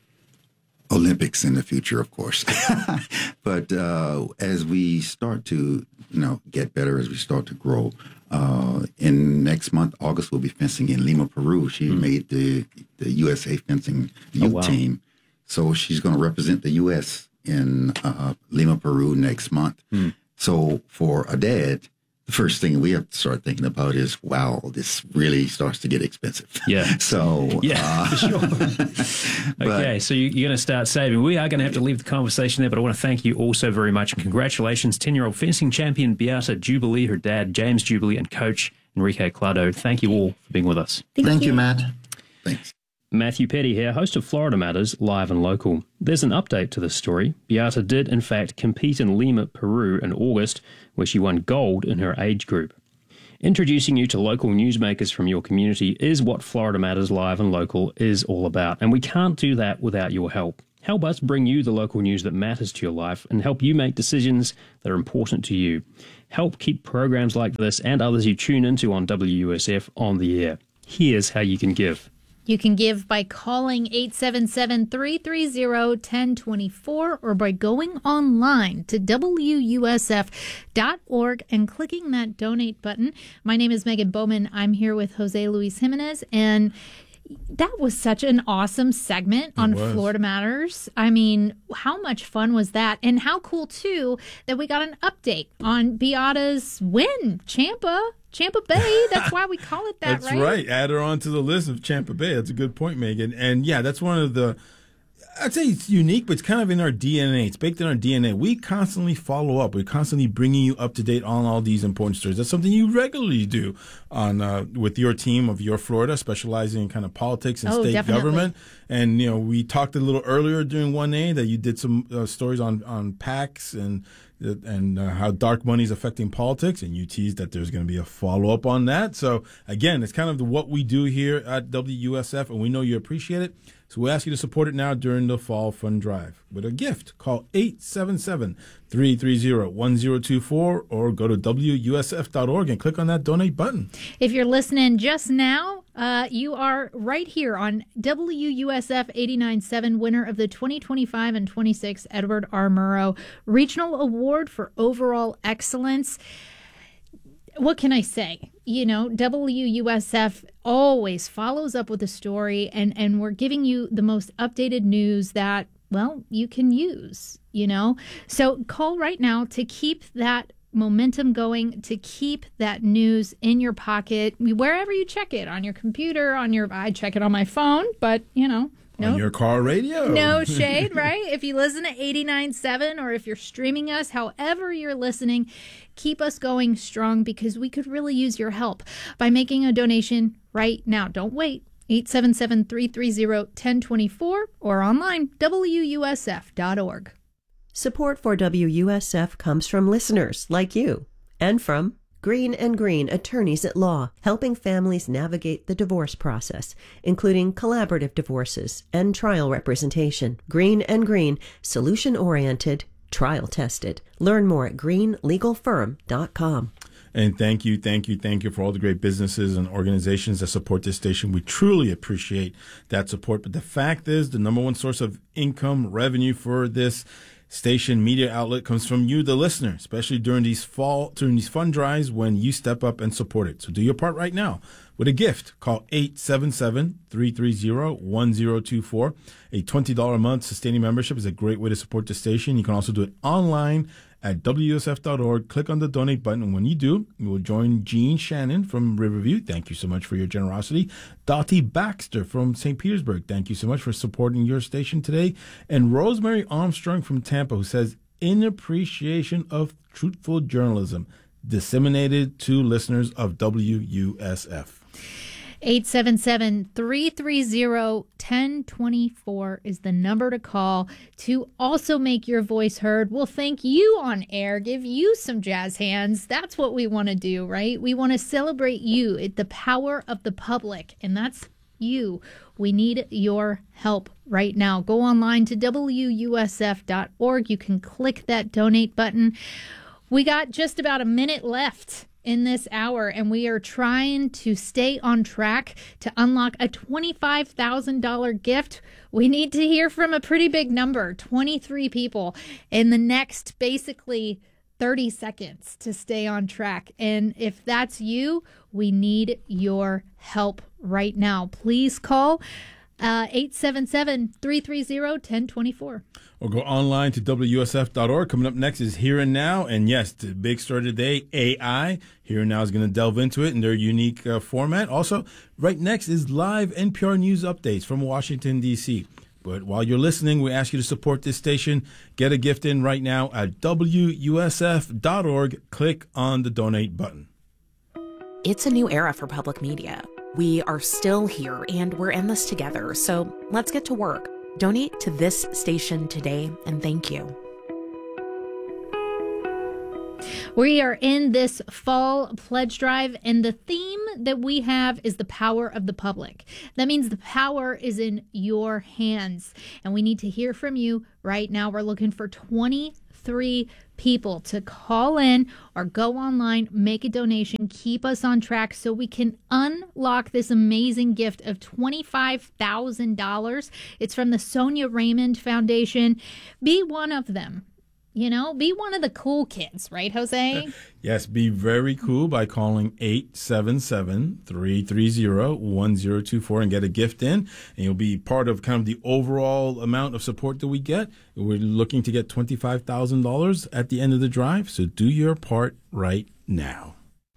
Speaker 8: Olympics in the future, of course. But uh, as we start to, you know, get better, as we start to grow, uh, in next month, August, we'll be fencing in Lima, Peru. She
Speaker 1: Mm.
Speaker 8: made the the U S A fencing
Speaker 1: Oh,
Speaker 8: youth
Speaker 1: wow.
Speaker 8: team, so she's going to represent the U S in uh, Lima, Peru next month.
Speaker 1: Mm.
Speaker 8: So for a dad, the first thing we have to start thinking about is, wow, this really starts to get expensive.
Speaker 1: Yeah.
Speaker 8: So
Speaker 1: Yeah,
Speaker 8: uh,
Speaker 1: for sure.
Speaker 8: but-
Speaker 1: Okay, so you, you're going to start saving. We are going to have to leave the conversation there, but I want to thank you all so very much. And congratulations, ten-year-old fencing champion Beata Jubilee, her dad, James Jubilee, and coach Enrique Clado. Thank you all for being with us.
Speaker 9: Thank, Thank you, Matt.
Speaker 8: Thanks.
Speaker 1: Matthew Petty here, host of Florida Matters, live and local. There's an update to this story. Beata did, in fact, compete in Lima, Peru in August, where she won gold in her age group. Introducing you to local newsmakers from your community is what Florida Matters Live and Local is all about, and we can't do that without your help. Help us bring you the local news that matters to your life and help you make decisions that are important to you. Help keep programs like this and others you tune into on W U S F on the air. Here's how you can give.
Speaker 4: You can give by calling eight seven seven, three three zero, one zero two four or by going online to W U S F dot org and clicking that donate button. My name is Megan Bowman. I'm here with Jose Luis Jimenez, and that was such an awesome segment on Florida Matters. I mean, how much fun was that? And how cool, too, that we got an update on Beata's win. Champa. Champa Bay. That's why we call it that,
Speaker 5: that's
Speaker 4: right?
Speaker 5: That's right. Add her on to the list of Champa Bay. That's a good point, Megan. And, yeah, that's one of the – I'd say it's unique, but it's kind of in our D N A. It's baked in our D N A. We constantly follow up. We're constantly bringing you up to date on all these important stories. That's something you regularly do on uh, with your team of Your Florida, specializing in kind of politics and
Speaker 4: oh,
Speaker 5: state
Speaker 4: definitely.
Speaker 5: government. And, you know, we talked a little earlier during one A that you did some uh, stories on, on PACs and – and uh, how dark money is affecting politics, and you teased that there's going to be a follow-up on that. So, again, it's kind of the, what we do here at W U S F, and we know you appreciate it. So we ask you to support it now during the Fall Fund Drive with a gift. Call eight seven seven, three three zero, one zero two four or go to W U S F dot org and click on that donate button.
Speaker 4: If you're listening just now, uh, you are right here on W U S F eighty-nine point seven, winner of the twenty twenty-five and twenty-six Edward R. Murrow Regional Award for Overall Excellence. What can I say? You know, W U S F always follows up with a story, and, and we're giving you the most updated news that, well, you can use, you know? So call right now to keep that momentum going, to keep that news in your pocket, wherever you check it, on your computer, on your, I check it on my phone, but, you know.
Speaker 5: On nope. your car radio.
Speaker 4: No shade, right? If you listen to eighty-nine point seven or if you're streaming us, however you're listening, keep us going strong because we could really use your help by making a donation right now. Don't wait. eight seven seven, three three zero, one zero two four or online, W U S F dot org.
Speaker 6: Support for W U S F comes from listeners like you and from Green and Green Attorneys at Law, helping families navigate the divorce process, including collaborative divorces and trial representation. Green and Green, solution-oriented, trial-tested. Learn more at green legal firm dot com.
Speaker 5: And thank you, thank you, thank you for all the great businesses and organizations that support this station. We truly appreciate that support. But the fact is, the number one source of income, revenue for this station media outlet comes from you, the listener, especially during these fall, during these fund drives when you step up and support it. So do your part right now with a gift. Call eight seven seven, three three zero, one zero two four. A twenty dollars a month sustaining membership is a great way to support the station. You can also do it online at W U S F dot org. Click on the donate button, and when you do, you will join Gene Shannon from Riverview. Thank you so much for your generosity. Dottie Baxter from Saint Petersburg. Thank you so much for supporting your station today. And Rosemary Armstrong from Tampa, who says, in appreciation of truthful journalism disseminated to listeners of W U S F.
Speaker 4: eight seven seven, three three zero, one zero two four is the number to call to also make your voice heard. We'll thank you on air, give you some jazz hands. That's what we want to do, right? We want to celebrate you, it, the power of the public, and that's you. We need your help right now. Go online to W U S F dot org. You can click that donate button. We got just about a minute left in this hour, and we are trying to stay on track to unlock a twenty-five thousand dollars gift. We need to hear from a pretty big number, twenty-three people, in the next basically thirty seconds to stay on track. And if that's you, we need your help right now. Please call uh, eight seven seven, three three zero, one zero two four.
Speaker 5: Or go online to W U S F dot org. Coming up next is Here and Now. And yes, the big story today, A I. Here and Now is going to delve into it in their unique uh, format. Also, right next is live N P R News updates from Washington, D C But while you're listening, we ask you to support this station. Get a gift in right now at W U S F dot org. Click on the donate button.
Speaker 10: It's a new era for public media. We are still here and we're in this together, so let's get to work. Donate to this station today, and thank you.
Speaker 4: We are in this fall pledge drive, and the theme that we have is the power of the public. That means the power is in your hands, and we need to hear from you right now. We're looking for twenty-three people to call in or go online, make a donation, keep us on track so we can unlock this amazing gift of twenty-five thousand dollars. It's from the Sonia Raymond Foundation. Be one of them. You know, be one of the cool kids, right, Jose?
Speaker 5: Yes, be very cool by calling eight seven seven, three three zero, one zero two four and get a gift in. And you'll be part of kind of the overall amount of support that we get. We're looking to get twenty-five thousand dollars at the end of the drive, so do your part right now.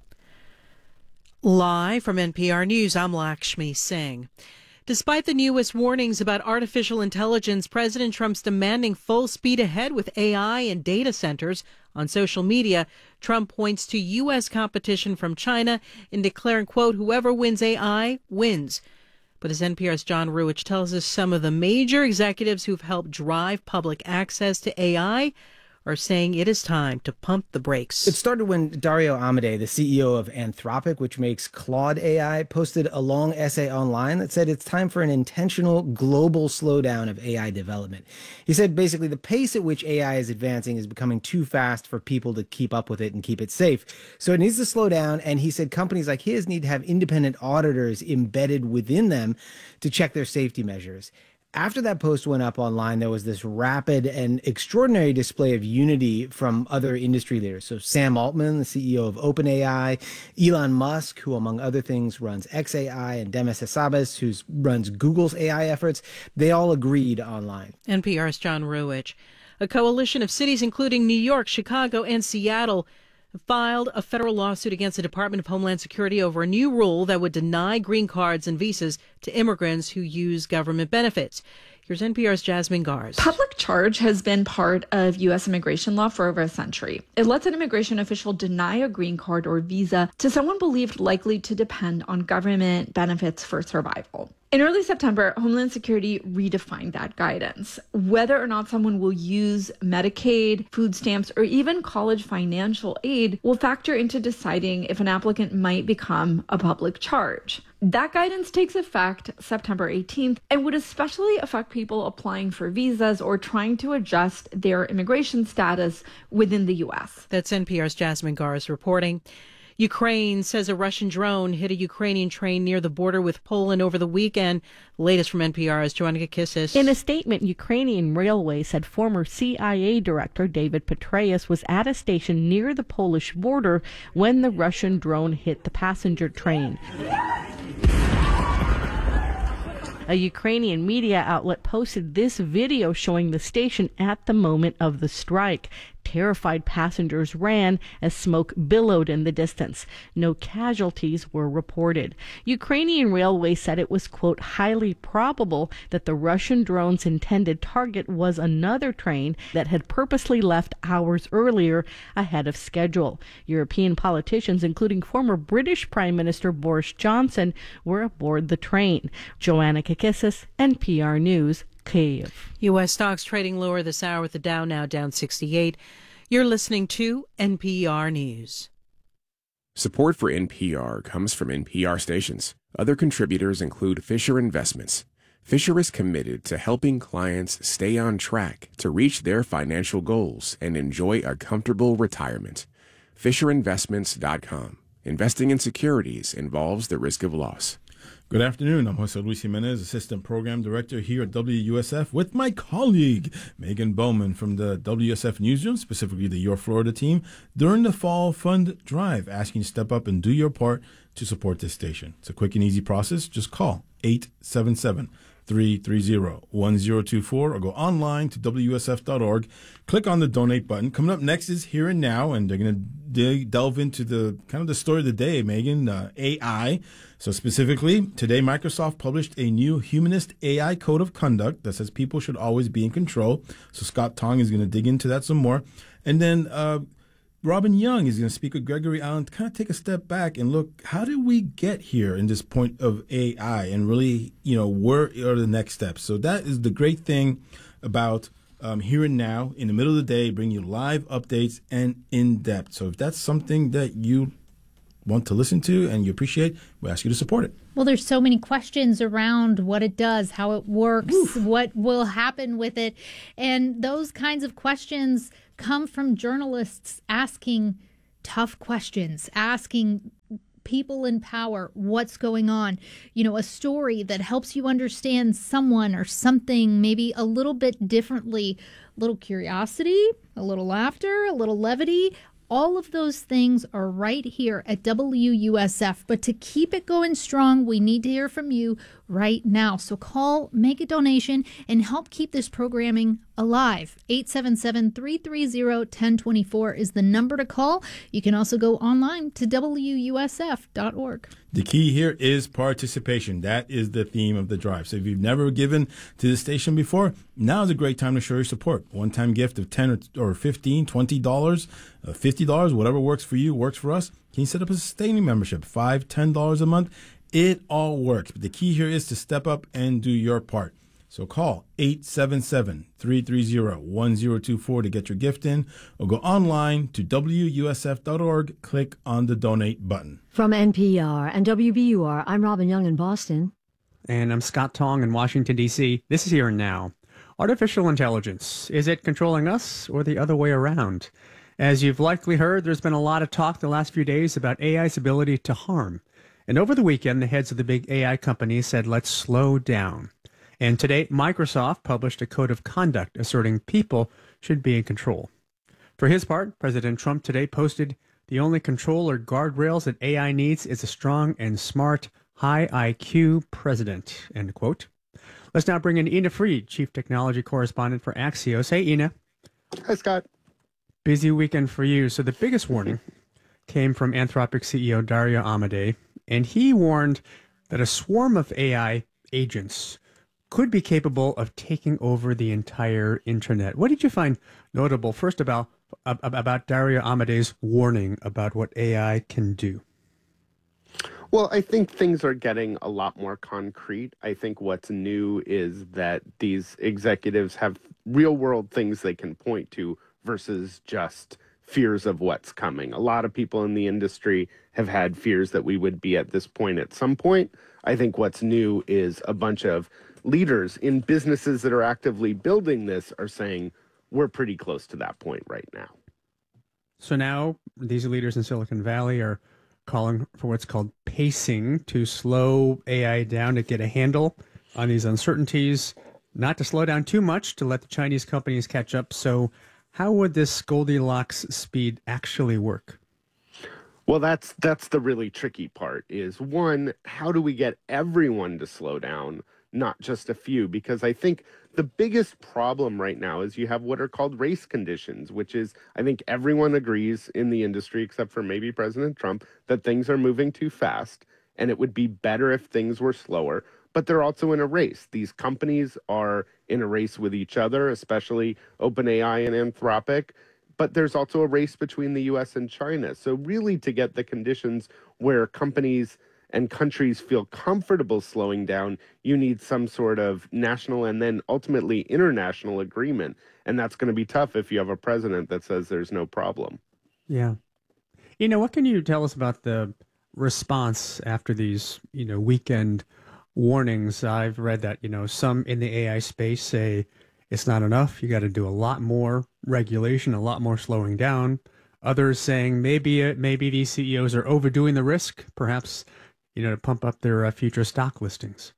Speaker 11: Live from N P R News, I'm Lakshmi Singh. Despite the newest warnings about artificial intelligence, President Trump's demanding full speed ahead with A I and data centers. On social media, Trump points to U S competition from China in declaring, quote, whoever wins A I wins. But as N P R's John Ruwitch tells us, some of the major executives who've helped drive public access to A I are saying it is time to pump the brakes.
Speaker 12: It started when Dario Amodei, the C E O of Anthropic, which makes Claude A I, posted a long essay online that said it's time for an intentional global slowdown of A I development. He said basically the pace at which A I is advancing is becoming too fast for people to keep up with it and keep it safe. So it needs to slow down, and he said companies like his need to have independent auditors embedded within them to check their safety measures. After that post went up online, there was this rapid and extraordinary display of unity from other industry leaders. So Sam Altman, the C E O of OpenAI, Elon Musk, who among other things runs xAI, and Demis Hassabis, who runs Google's A I efforts, they all agreed online.
Speaker 11: N P R's John Ruwitch. A coalition of cities, including New York, Chicago, and Seattle, filed a federal lawsuit against the Department of Homeland Security over a new rule that would deny green cards and visas to immigrants who use government benefits. Here's N P R's Jasmine Gars.
Speaker 13: Public charge has been part of U S immigration law for over a century. It lets an immigration official deny a green card or visa to someone believed likely to depend on government benefits for survival. In early September, Homeland Security redefined that guidance. Whether or not someone will use Medicaid, food stamps, or even college financial aid will factor into deciding if an applicant might become a public charge. That guidance takes effect September eighteenth and would especially affect people applying for visas or trying to adjust their immigration status within the U S.
Speaker 11: That's N P R's Jasmine Gars reporting. Ukraine says a Russian drone hit a Ukrainian train near the border with Poland over the weekend. The latest from N P R's Joanna Kakissis.
Speaker 14: In a statement, Ukrainian Railways said former C I A Director David Petraeus was at a station near the Polish border when the Russian drone hit the passenger train. A Ukrainian media outlet posted this video showing the station at the moment of the strike. Terrified passengers ran as smoke billowed in the distance. No casualties were reported. Ukrainian Railways said it was, quote, highly probable that the Russian drone's intended target was another train that had purposely left hours earlier ahead of schedule. European politicians, including former British Prime Minister Boris Johnson, were aboard the train. Joanna Kakissis, N P R News, Kyiv.
Speaker 11: U S stocks trading lower this hour with the Dow now down sixty-eight. You're listening to N P R News.
Speaker 15: Support for N P R comes from N P R stations. Other contributors include Fisher Investments. Fisher is committed to helping clients stay on track to reach their financial goals and enjoy a comfortable retirement. Fisher Investments dot com. Investing in securities involves the risk of loss.
Speaker 5: Good afternoon. I'm Jose Luis Jimenez, Assistant Program Director here at W U S F, with my colleague, Megan Bowman from the W S F Newsroom, specifically the Your Florida team, during the Fall Fund Drive, asking you to step up and do your part to support this station. It's a quick and easy process. Just call eight seven seven, three three zero, one zero two four or go online to W S F dot org. Click on the donate button. Coming up next is Here and Now, and they're going to dig, delve into the kind of the story of the day, Megan, uh, A I. So specifically, today Microsoft published a new humanist A I code of conduct that says people should always be in control. So Scott Tong is going to dig into that some more. And then uh, Robin Young is going to speak with Gregory Allen to kind of take a step back and look, how did we get here in this point of A I, and really, you know, where are the next steps? So that is the great thing about um, Here and Now, in the middle of the day, bring you live updates and in depth. So if that's something that you want to listen to and you appreciate, we ask you to support it.
Speaker 4: Well, there's so many questions around what it does, how it works, Oof. what will happen with it. And those kinds of questions come from journalists asking tough questions, asking people in power what's going on. You know, a story that helps you understand someone or something maybe a little bit differently. A little curiosity, a little laughter, a little levity. All of those things are right here at W U S F. But to keep it going strong, we need to hear from you right now. So call, make a donation, and help keep this programming alive. eight seven seven, three three zero, one zero two four is the number to call. You can also go online to W U S F dot org.
Speaker 5: The key here is participation. That is the theme of the drive. So if you've never given to the station before, now is a great time to show your support. One-time gift of ten or fifteen, twenty dollars, uh, fifty dollars, whatever works for you, works for us. Can you set up a sustaining membership? five dollars, ten dollars a month? It all works. But the key here is to step up and do your part. So call eight seven seven, three three zero, one zero two four to get your gift in, or go online to W U S F dot org, click on the donate button.
Speaker 16: From N P R and W B U R, I'm Robin Young in Boston.
Speaker 17: And I'm Scott Tong in Washington, D C. This is Here and Now. Artificial intelligence, is it controlling us or the other way around? As you've likely heard, there's been a lot of talk the last few days about A I's ability to harm. And over the weekend, the heads of the big A I companies said, let's slow down. And today, Microsoft published a code of conduct asserting people should be in control. For his part, President Trump today posted, the only control or guardrails that A I needs is a strong and smart, high I Q president, end quote. Let's now bring in Ina Fried, Chief Technology Correspondent for Axios. Hey, Ina.
Speaker 18: Hi, Scott.
Speaker 17: Busy weekend for you. So the biggest warning came from Anthropic C E O Dario Amodei, and he warned that a swarm of A I agents could be capable of taking over the entire internet. What did you find notable, first about about Dario Amodei's warning about what A I can do?
Speaker 18: Well, I think things are getting a lot more concrete. I think what's new is that these executives have real-world things they can point to versus just fears of what's coming. A lot of people in the industry have had fears that we would be at this point at some point. I think what's new is a bunch of leaders in businesses that are actively building this are saying we're pretty close to that point right now.
Speaker 17: So now these leaders in Silicon Valley are calling for what's called pacing, to slow A I down, to get a handle on these uncertainties, not to slow down too much, to let the Chinese companies catch up. So how would this Goldilocks speed actually work?
Speaker 18: Well, that's that's the really tricky part is, one, how do we get everyone to slow down, not just a few? Because I think the biggest problem right now is you have what are called race conditions, which is, I think everyone agrees in the industry, except for maybe President Trump, that things are moving too fast and it would be better if things were slower. But they're also in a race. These companies are in a race with each other, especially OpenAI and Anthropic. But there's also a race between the U S and China. So really, to get the conditions where companies and countries feel comfortable slowing down, you need some sort of national and then ultimately international agreement. And that's going to be tough if you have a president that says there's no problem.
Speaker 17: Yeah. You know, what can you tell us about the response after these, you know, weekend warnings? I've read that, you know, some in the A I space say it's not enough. You got to do a lot more regulation, a lot more slowing down. Others saying maybe uh, maybe these C E Os are overdoing the risk, perhaps, you know, to pump up their uh, future stock listings.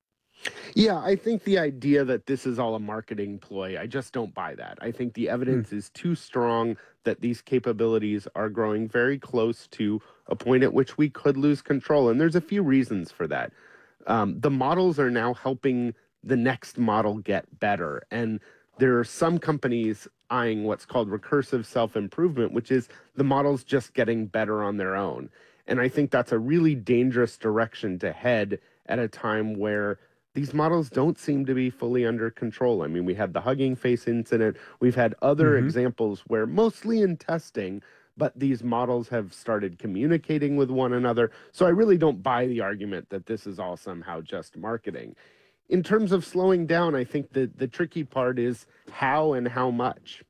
Speaker 18: Yeah, I think the idea that this is all a marketing ploy, I just don't buy that. I think the evidence mm. is too strong that these capabilities are growing very close to a point at which we could lose control. And there's a few reasons for that. Um, the models are now helping the next model get better. And there are some companies eyeing what's called recursive self-improvement, which is the models just getting better on their own. And I think that's a really dangerous direction to head at a time where these models don't seem to be fully under control. I mean, we had the Hugging Face incident. We've had other mm-hmm. examples where, mostly in testing, but these models have started communicating with one another. So I really don't buy the argument that this is all somehow just marketing. In terms of slowing down, I think that the tricky part is how and how much.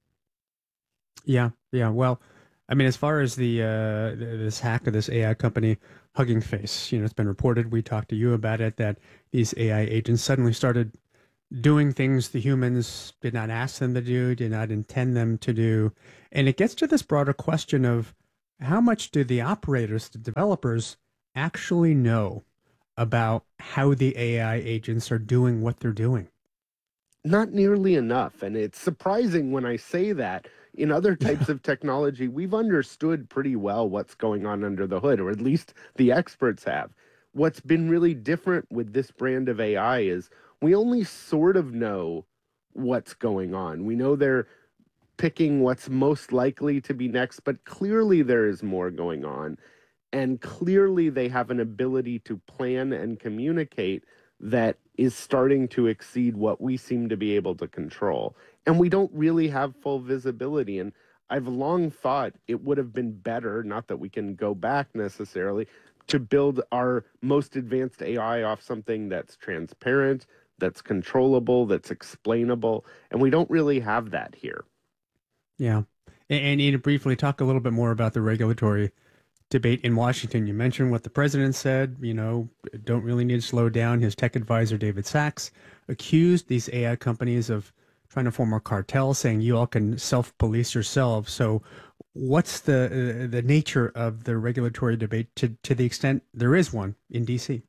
Speaker 17: Yeah, yeah. Well, I mean, as far as the uh, this hack of this A I company, Hugging Face, you know, it's been reported, we talked to you about it, that these A I agents suddenly started doing things the humans did not ask them to do, did not intend them to do. And it gets to this broader question of how much do the operators, the developers, actually know about how the A I agents are doing what they're doing?
Speaker 18: Not nearly enough. And it's surprising when I say that. In other types of technology, we've understood pretty well what's going on under the hood, or at least the experts have. What's been really different with this brand of A I is we only sort of know what's going on. We know they're picking what's most likely to be next, but clearly there is more going on. And clearly they have an ability to plan and communicate that is starting to exceed what we seem to be able to control. And we don't really have full visibility. And I've long thought it would have been better, not that we can go back necessarily, to build our most advanced A I off something that's transparent, that's controllable, that's explainable. And we don't really have that here.
Speaker 17: Yeah. And, and you know, briefly talk a little bit more about the regulatory debate in Washington. You mentioned what the president said, you know, don't really need to slow down. His tech advisor, David Sachs, accused these A I companies of trying to form a cartel, saying you all can self-police yourselves. So what's the uh, the nature of the regulatory debate to, to the extent there is one in D C?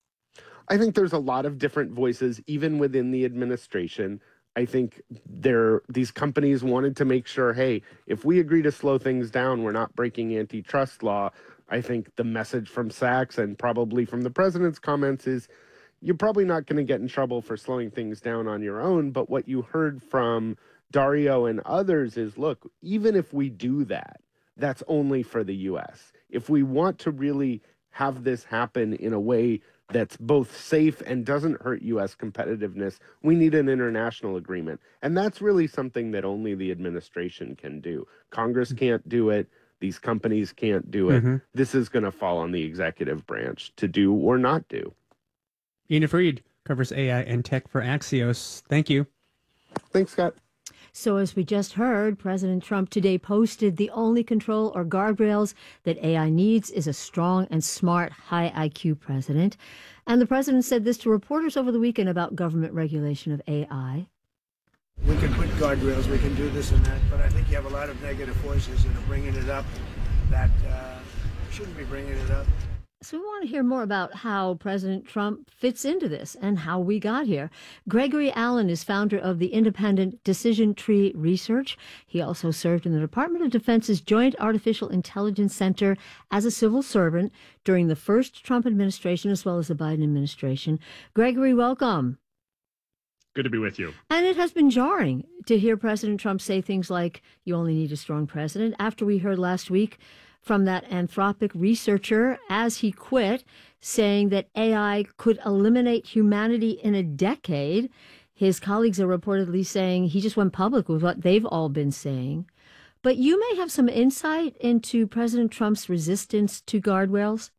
Speaker 18: I think there's a lot of different voices, even within the administration. I think there these companies wanted to make sure, hey, if we agree to slow things down, we're not breaking antitrust law. I think the message from Sachs and probably from the president's comments is you're probably not going to get in trouble for slowing things down on your own. But what you heard from Dario and others is, look, even if we do that, that's only for the U S. If we want to really have this happen in a way that's both safe and doesn't hurt U S competitiveness, we need an international agreement. And that's really something that only the administration can do. Congress can't do it. These companies can't do it. Mm-hmm. This is going to fall on the executive branch to do or not do.
Speaker 17: Ina Fried covers A I and tech for Axios. Thank you.
Speaker 18: Thanks, Scott.
Speaker 16: So as we just heard, President Trump today posted the only control or guardrails that A I needs is a strong and smart, high I Q president. And the president said this to reporters over the weekend about government regulation of A I.
Speaker 19: We can put guardrails, we can do this and that, but I think you have a lot of negative voices that are bringing it up that uh, shouldn't be bringing it up.
Speaker 16: So we want to hear more about how President Trump fits into this and how we got here. Gregory Allen is founder of the independent Decision Tree Research. He also served in the Department of Defense's Joint Artificial Intelligence Center as a civil servant during the first Trump administration as well as the Biden administration. Gregory, welcome.
Speaker 20: Good to be with you.
Speaker 16: And it has been jarring to hear President Trump say things like, you only need a strong president, after we heard last week from that Anthropic researcher as he quit, saying that A I could eliminate humanity in a decade. His colleagues are reportedly saying he just went public with what they've all been saying. But you may have some insight into President Trump's resistance to guardrails.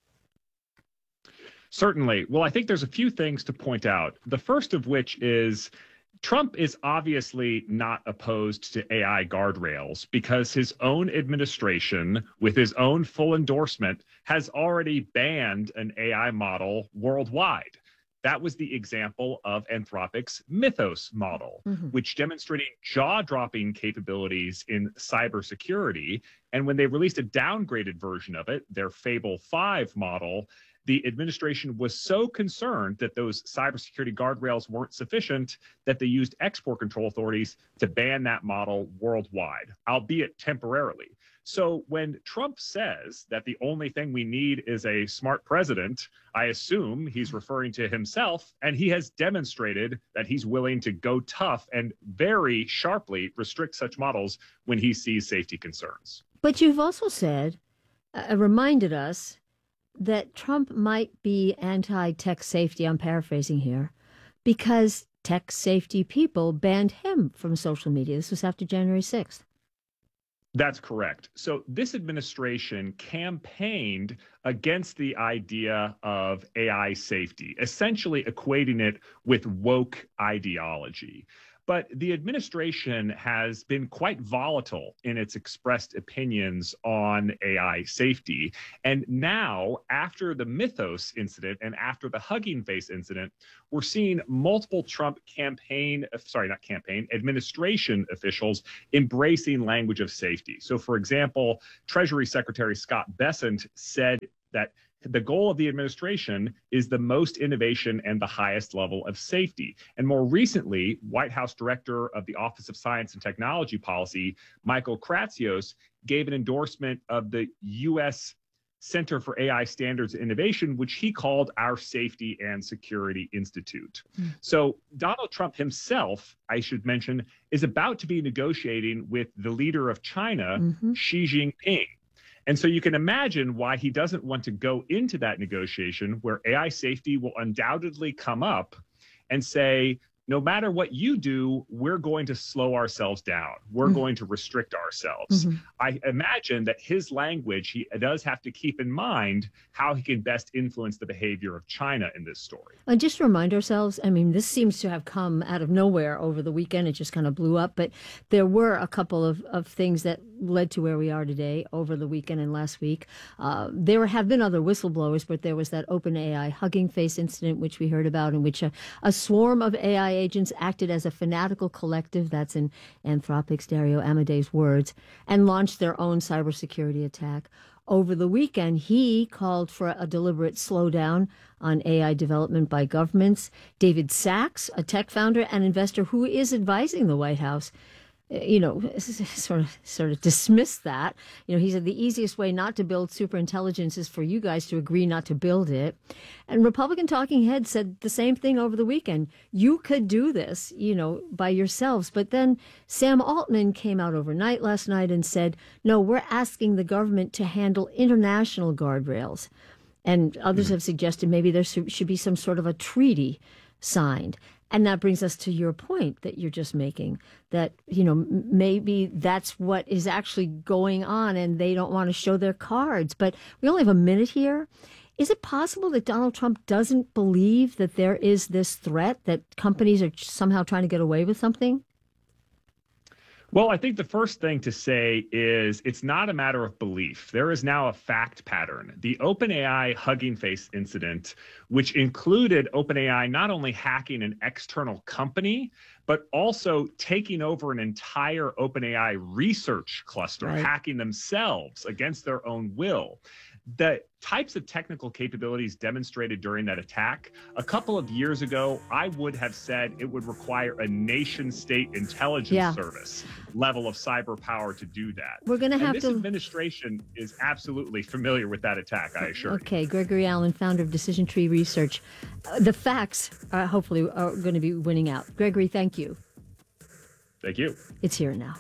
Speaker 20: Certainly. Well, I think there's a few things to point out. The first of which is Trump is obviously not opposed to A I guardrails because his own administration, with his own full endorsement, has already banned an A I model worldwide. That was the example of Anthropic's Mythos model, mm-hmm. which demonstrated jaw-dropping capabilities in cybersecurity. And when they released a downgraded version of it, their Fable five model, the administration was so concerned that those cybersecurity guardrails weren't sufficient that they used export control authorities to ban that model worldwide, albeit temporarily. So when Trump says that the only thing we need is a smart president, I assume he's referring to himself, and he has demonstrated that he's willing to go tough and very sharply restrict such models when he sees safety concerns.
Speaker 16: But you've also said, uh, reminded us, that Trump might be anti-tech safety, I'm paraphrasing here, because tech safety people banned him from social media. This was after January sixth.
Speaker 20: That's correct. So this administration campaigned against the idea of A I safety, essentially equating it with woke ideology. But the administration has been quite volatile in its expressed opinions on A I safety. And now, after the Mythos incident and after the Hugging Face incident, we're seeing multiple Trump campaign, sorry, not campaign, administration officials embracing language of safety. So, for example, Treasury Secretary Scott Bessent said that the goal of the administration is the most innovation and the highest level of safety. And more recently, White House Director of the Office of Science and Technology Policy, Michael Kratsios, gave an endorsement of the U S Center for A I Standards and Innovation, which he called our Safety and Security Institute. Mm. So Donald Trump himself, I should mention, is about to be negotiating with the leader of China, mm-hmm. Xi Jinping. And so you can imagine why he doesn't want to go into that negotiation where A I safety will undoubtedly come up and say, no matter what you do, we're going to slow ourselves down. We're mm-hmm. going to restrict ourselves. Mm-hmm. I imagine that his language, he does have to keep in mind how he can best influence the behavior of China in this story.
Speaker 16: And just to remind ourselves, I mean, this seems to have come out of nowhere over the weekend. It just kind of blew up. But there were a couple of, of things that led to where we are today over the weekend and last week. Uh, there have been other whistleblowers, but there was that OpenAI Hugging Face incident, which we heard about, in which a, a swarm of A I agents acted as a fanatical collective, that's in Anthropic's Dario Amadei's words, and launched their own cybersecurity attack. Over the weekend, he called for a deliberate slowdown on A I development by governments. David Sachs, a tech founder and investor who is advising the White House, you know, sort of sort of dismissed that. You know, he said the easiest way not to build superintelligence is for you guys to agree not to build it. And Republican talking heads said the same thing over the weekend. You could do this, you know, by yourselves. But then Sam Altman came out overnight last night and said, no, we're asking the government to handle international guardrails. And others mm-hmm. have suggested maybe there should be some sort of a treaty signed. And that brings us to your point that you're just making, that, you know, maybe that's what is actually going on and they don't want to show their cards. But we only have a minute here. Is it possible that Donald Trump doesn't believe that there is this threat, that companies are somehow trying to get away with something?
Speaker 20: Well, I think the first thing to say is it's not a matter of belief. There is now a fact pattern. The OpenAI Hugging Face incident, which included OpenAI not only hacking an external company, but also taking over an entire OpenAI research cluster, right. hacking themselves against their own will. The types of technical capabilities demonstrated during that attack, a couple of years ago, I would have said it would require a nation state intelligence yeah. service level of cyber power to do that.
Speaker 16: We're going to have
Speaker 20: this
Speaker 16: to.
Speaker 20: This administration is absolutely familiar with that attack, I assure
Speaker 16: okay.
Speaker 20: you.
Speaker 16: Okay, Gregory Allen, founder of Decision Tree Research. Uh, the facts are hopefully are going to be winning out. Gregory, thank you.
Speaker 20: Thank you.
Speaker 16: It's here now.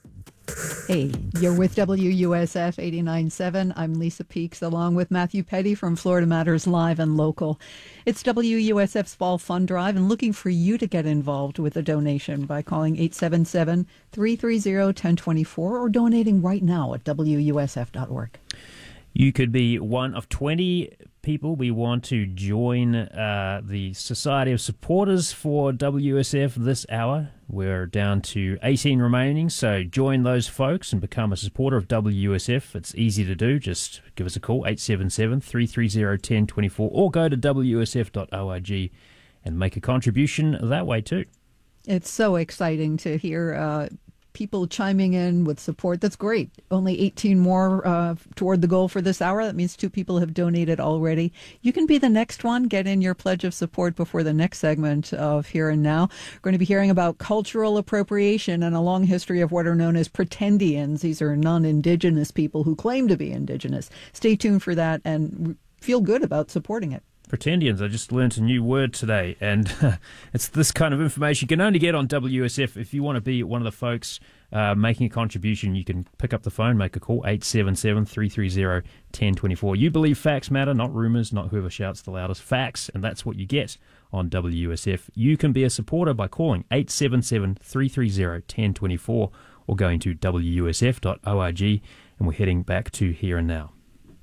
Speaker 21: Hey, you're with W U S F eighty-nine point seven. I'm Lisa Peeks, along with Matthew Petty from Florida Matters Live and Local. It's W U S F's Fall Fund Drive, and looking for you to get involved with a donation by calling eight seven seven, three three zero, one zero two four or donating right now at W U S F dot org.
Speaker 1: You could be one of twenty people we want to join uh, the Society of Supporters for W U S F this hour. We're down to eighteen remaining, so join those folks and become a supporter of W U S F. It's easy to do. Just give us a call, eight seven seven, three three zero, one zero two four, or go to W U S F dot org and make a contribution that way too.
Speaker 21: It's so exciting to hear uh, people chiming in with support. That's great. Only eighteen more uh, toward the goal for this hour. That means two people have donated already. You can be the next one. Get in your pledge of support before the next segment of Here and Now. We're going to be hearing about cultural appropriation and a long history of what are known as pretendians. These are non-Indigenous people who claim to be Indigenous. Stay tuned for that and feel good about supporting it.
Speaker 1: Pretendians. I just learned a new word today, and uh, it's this kind of information you can only get on W S F. If you want to be one of the folks uh, making a contribution, you can pick up the phone, make a call, eight seven seven, three three zero, one zero two four. You believe facts matter, not rumours, not whoever shouts the loudest. Facts, and that's what you get on W S F. You can be a supporter by calling eight seven seven, three three zero, one zero two four or going to w u s f dot org. And we're heading back to Here and Now.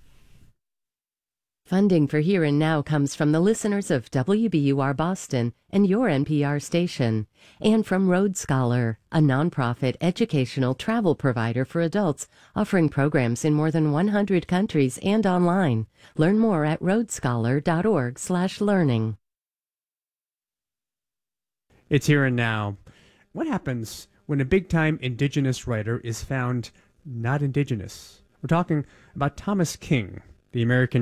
Speaker 2: Funding for Here and Now comes from the listeners of W B U R Boston and your N P R station, and from Road Scholar, a nonprofit educational travel provider for adults offering programs in more than one hundred countries and online. Learn more at road scholar dot org slash learning.
Speaker 17: It's Here and Now. What happens when a big-time indigenous writer is found not indigenous? We're talking about Thomas King, the American